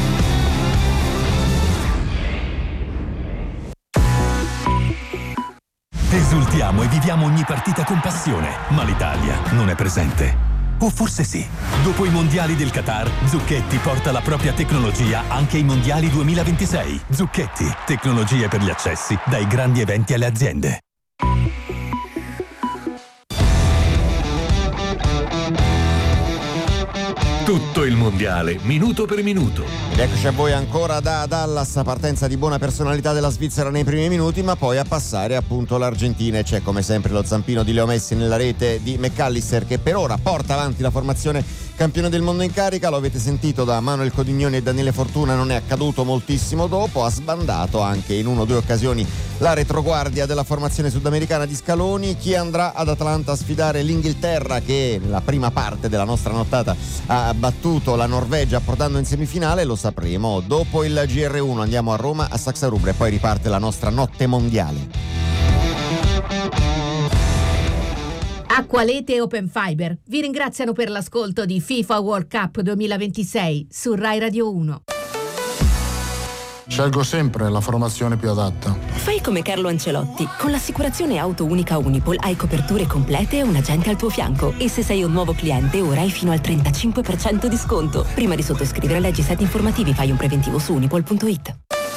Esultiamo e viviamo ogni partita con passione, ma l'Italia non è presente. O forse sì. Dopo i mondiali del Qatar, Zucchetti porta la propria tecnologia anche ai mondiali duemilaventisei. Zucchetti, tecnologie per gli accessi, dai grandi eventi alle aziende. Tutto il mondiale, minuto per minuto. Eccoci a voi ancora da Dallas, partenza di buona personalità della Svizzera nei primi minuti, ma poi a passare appunto l'Argentina, e c'è come sempre lo zampino di Leo Messi nella rete di McAllister, che per ora porta avanti la formazione campione del mondo in carica. Lo avete sentito da Manuel Codignoni e Daniele Fortuna, non è accaduto moltissimo dopo, ha sbandato anche in una o due occasioni la retroguardia della formazione sudamericana di Scaloni. Chi andrà ad Atlanta a sfidare l'Inghilterra, che nella prima parte della nostra nottata ha battuto la Norvegia portando in semifinale, lo sapremo dopo il G R uno. Andiamo a Roma a Saxa Rubra e poi riparte la nostra notte mondiale. Acqualete e Open Fiber vi ringraziano per l'ascolto di FIFA World Cup duemilaventisei su Rai Radio uno. Scelgo sempre la formazione più adatta. Fai come Carlo Ancelotti. Con l'assicurazione auto unica Unipol hai coperture complete e un agente al tuo fianco. E se sei un nuovo cliente, ora hai fino al trentacinque per cento di sconto. Prima di sottoscrivere leggi set informativi, fai un preventivo su unipol punto it.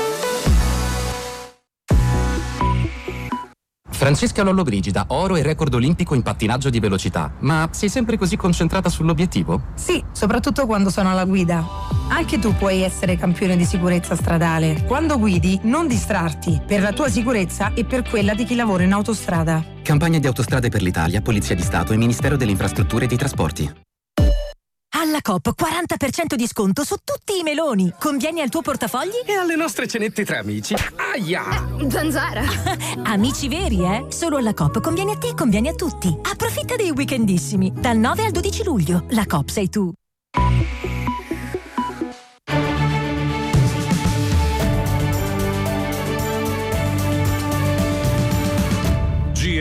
Francesca Lollobrigida, oro e record olimpico in pattinaggio di velocità. Ma sei sempre così concentrata sull'obiettivo? Sì, soprattutto quando sono alla guida. Anche tu puoi essere campione di sicurezza stradale. Quando guidi, non distrarti, per la tua sicurezza e per quella di chi lavora in autostrada. Campagna di Autostrade per l'Italia, Polizia di Stato e Ministero delle Infrastrutture e dei Trasporti. Alla Coop quaranta per cento di sconto su tutti i meloni. Convieni al tuo portafogli? E alle nostre cenette tra amici. Aia! Zanzara! Amici veri, eh? Solo alla Coop conviene a te e conviene a tutti. Approfitta dei weekendissimi. Dal nove al dodici luglio. La Coop sei tu.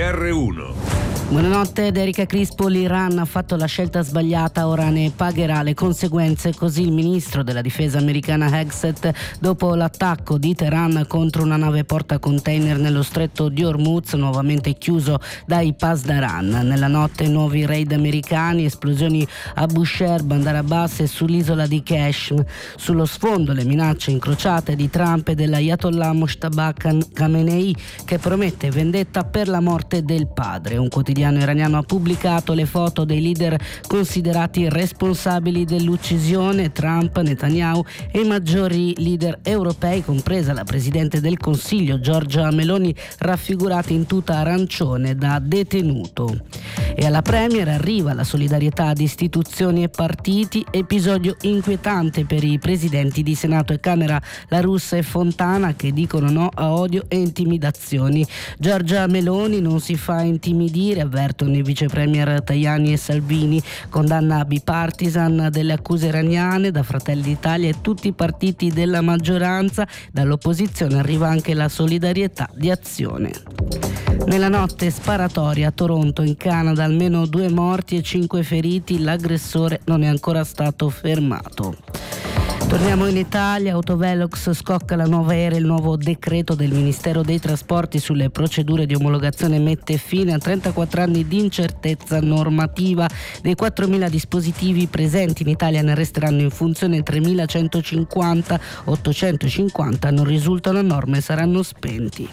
R uno. Buonanotte ed Erika Crispo. L'Iran ha fatto la scelta sbagliata, ora ne pagherà le conseguenze, così il ministro della difesa americana Hegseth dopo l'attacco di Teheran contro una nave portacontainer nello stretto di Hormuz, nuovamente chiuso dai Pasdaran. Nella notte nuovi raid americani, esplosioni a Bushehr, Bandar Abbas e sull'isola di Qashm. Sullo sfondo le minacce incrociate di Trump e dell'Ayatollah Mojtaba Khamenei, che promette vendetta per la morte del padre. Un quotidiano iraniano ha pubblicato le foto dei leader considerati responsabili dell'uccisione: Trump, Netanyahu e i maggiori leader europei, compresa la presidente del Consiglio Giorgia Meloni, raffigurati in tuta arancione da detenuto. E alla Premier arriva la solidarietà di istituzioni e partiti, episodio inquietante per i presidenti di Senato e Camera La Russa e Fontana, che dicono no a odio e intimidazioni. Giorgia Meloni non si fa intimidire, avvertono i vice premier Tajani e Salvini. Condanna bipartisan delle accuse iraniane da Fratelli d'Italia e tutti i partiti della maggioranza. Dall'opposizione arriva anche la solidarietà di Azione. Nella notte sparatoria a Toronto, in Canada, almeno due morti e cinque feriti. L'aggressore non è ancora stato fermato. Torniamo in Italia. Autovelox scocca la nuova era. Il nuovo decreto del Ministero dei Trasporti sulle procedure di omologazione mette fine a trentaquattro anni di incertezza normativa. Dei quattromila dispositivi presenti in Italia ne resteranno in funzione tremilacentocinquanta, ottocentocinquanta non risultano a norma e saranno spenti.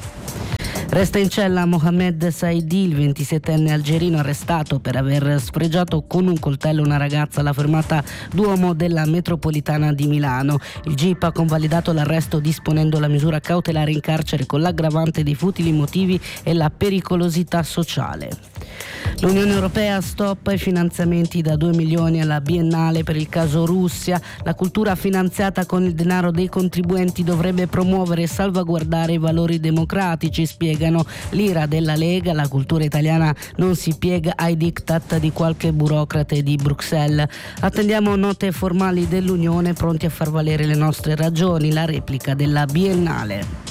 Resta in cella Mohamed Saidi, il ventisettenne algerino arrestato per aver sfregiato con un coltello una ragazza alla fermata Duomo della metropolitana di Milano. Il G I P ha convalidato l'arresto disponendo la misura cautelare in carcere con l'aggravante dei futili motivi e la pericolosità sociale. L'Unione Europea stoppa i finanziamenti da due milioni alla Biennale per il caso Russia. La cultura finanziata con il denaro dei contribuenti dovrebbe promuovere e salvaguardare i valori democratici, spiegano. L'ira della Lega: la cultura italiana non si piega ai diktat di qualche burocrate di Bruxelles. Attendiamo note formali dell'Unione, pronti a far valere le nostre ragioni. La replica della Biennale.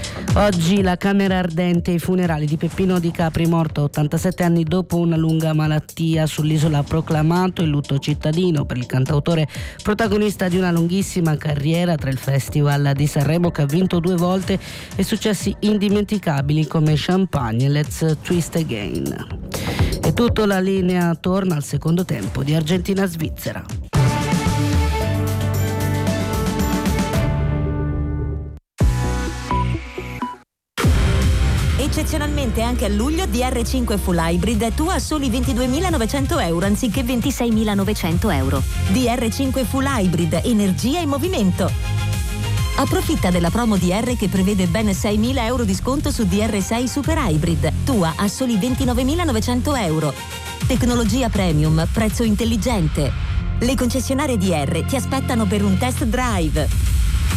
Oggi la Camera Ardente, i funerali di Peppino Di Capri, morto a ottantasette anni dopo una lunga malattia. Sull'isola ha proclamato il lutto cittadino per il cantautore, protagonista di una lunghissima carriera tra il Festival di Sanremo, che ha vinto due volte, e successi indimenticabili come Champagne e Let's Twist Again. E tutto, la linea torna al secondo tempo di Argentina-Svizzera. Eccezionalmente anche a luglio D R cinque Full Hybrid è tua a soli ventiduemilanovecento euro anziché ventiseiminanovecento euro. D R cinque Full Hybrid, energia in movimento. Approfitta della promo D R che prevede ben seimila euro di sconto su D R sei Super Hybrid, tua a soli ventinovemilanovecento euro. Tecnologia premium, prezzo intelligente. Le concessionarie D R ti aspettano per un test drive.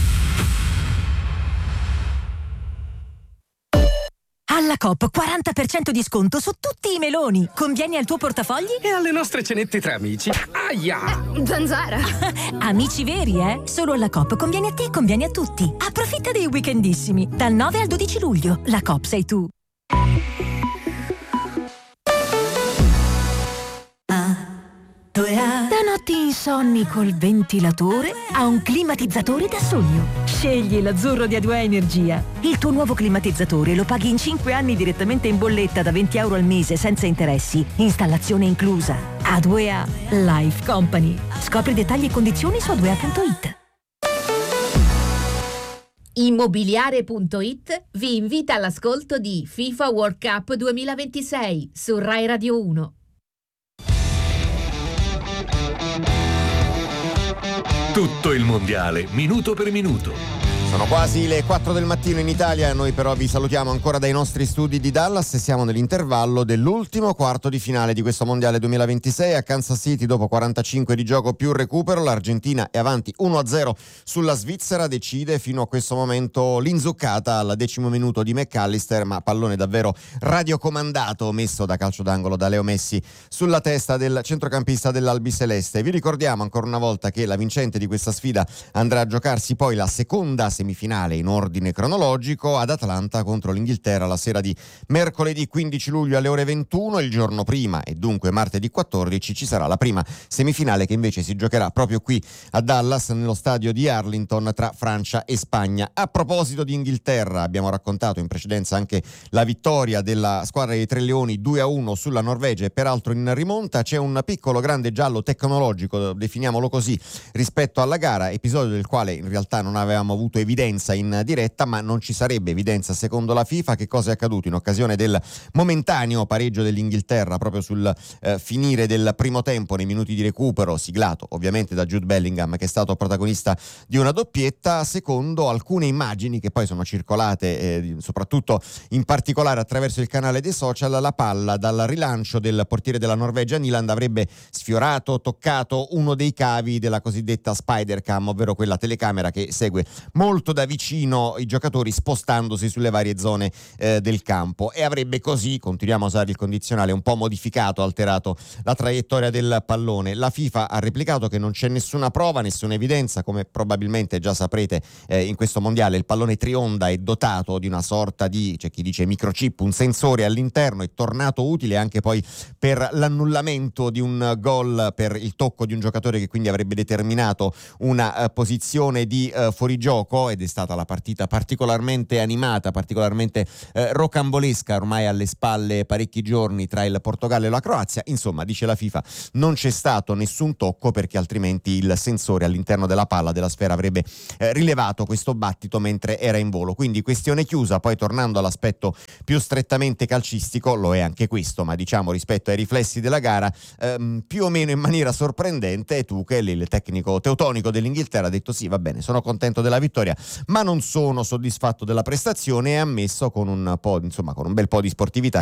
Alla Coop quaranta per cento di sconto su tutti i meloni. Convieni al tuo portafogli? E alle nostre cenette tra amici. Aia! Zanzara! Amici veri, eh? Solo alla Coop conviene a te e conviene a tutti. Approfitta dei weekendissimi. Dal nove al dodici luglio. La Coop sei tu. Da notti insonni col ventilatore a un climatizzatore da sogno. Scegli l'Azzurro di A due A Energia. Il tuo nuovo climatizzatore lo paghi in cinque anni direttamente in bolletta da venti euro al mese senza interessi. Installazione inclusa. A due A Life Company. Scopri dettagli e condizioni su a due a punto it. Immobiliare punto it vi invita all'ascolto di FIFA World Cup duemilaventisei su Rai Radio uno. Tutto il mondiale, minuto per minuto. Sono quasi le quattro del mattino in Italia, noi però vi salutiamo ancora dai nostri studi di Dallas e siamo nell'intervallo dell'ultimo quarto di finale di questo mondiale duemilaventisei. A Kansas City, dopo quarantacinque di gioco più recupero, l'Argentina è avanti uno a zero sulla Svizzera, decide fino a questo momento l'inzuccata al decimo minuto di McAllister, ma pallone davvero radiocomandato messo da calcio d'angolo da Leo Messi sulla testa del centrocampista dell'Albiceleste. Vi ricordiamo ancora una volta che la vincente di questa sfida andrà a giocarsi poi la seconda semifinale in ordine cronologico ad Atlanta contro l'Inghilterra la sera di mercoledì quindici luglio alle ore ventuno. Il giorno prima, e dunque martedì quattordici, ci sarà la prima semifinale che invece si giocherà proprio qui a Dallas nello stadio di Arlington tra Francia e Spagna. A proposito di Inghilterra, abbiamo raccontato in precedenza anche la vittoria della squadra dei Tre Leoni due a uno sulla Norvegia e peraltro in rimonta. C'è un piccolo grande giallo tecnologico, definiamolo così, rispetto alla gara, episodio del quale in realtà non avevamo avuto evidenza in diretta, ma non ci sarebbe evidenza secondo la FIFA. Che cosa è accaduto in occasione del momentaneo pareggio dell'Inghilterra proprio sul eh, finire del primo tempo, nei minuti di recupero, siglato ovviamente da Jude Bellingham, che è stato protagonista di una doppietta. Secondo alcune immagini che poi sono circolate eh, soprattutto in particolare attraverso il canale dei social, la palla dal rilancio del portiere della Norvegia Nyland avrebbe sfiorato, toccato uno dei cavi della cosiddetta spider cam, ovvero quella telecamera che segue molto da vicino i giocatori spostandosi sulle varie zone eh, del campo, e avrebbe così, continuiamo a usare il condizionale, un po' modificato, alterato la traiettoria del pallone. La FIFA ha replicato che non c'è nessuna prova, nessuna evidenza. Come probabilmente già saprete, eh, in questo mondiale il pallone trionda è dotato di una sorta di, c'è chi dice microchip, un sensore all'interno, è tornato utile anche poi per l'annullamento di un gol per il tocco di un giocatore che quindi avrebbe determinato una uh, posizione di uh, fuorigioco, ed è stata la partita particolarmente animata, particolarmente uh, rocambolesca, ormai alle spalle parecchi giorni, tra il Portogallo e la Croazia. Insomma, dice la FIFA, non c'è stato nessun tocco perché altrimenti il sensore all'interno della palla, della sfera, avrebbe eh, rilevato questo battito mentre era in volo. Quindi questione chiusa. Poi tornando all'aspetto più strettamente calcistico, lo è anche questo, ma diciamo rispetto ai riflessi della gara ehm, più o meno in maniera sorprendente, Tuchel, il tecnico teutonico dell'Inghilterra, ha detto sì, va bene, sono contento della vittoria ma non sono soddisfatto della prestazione, e ha ammesso con un po', insomma, con un bel po' di sportività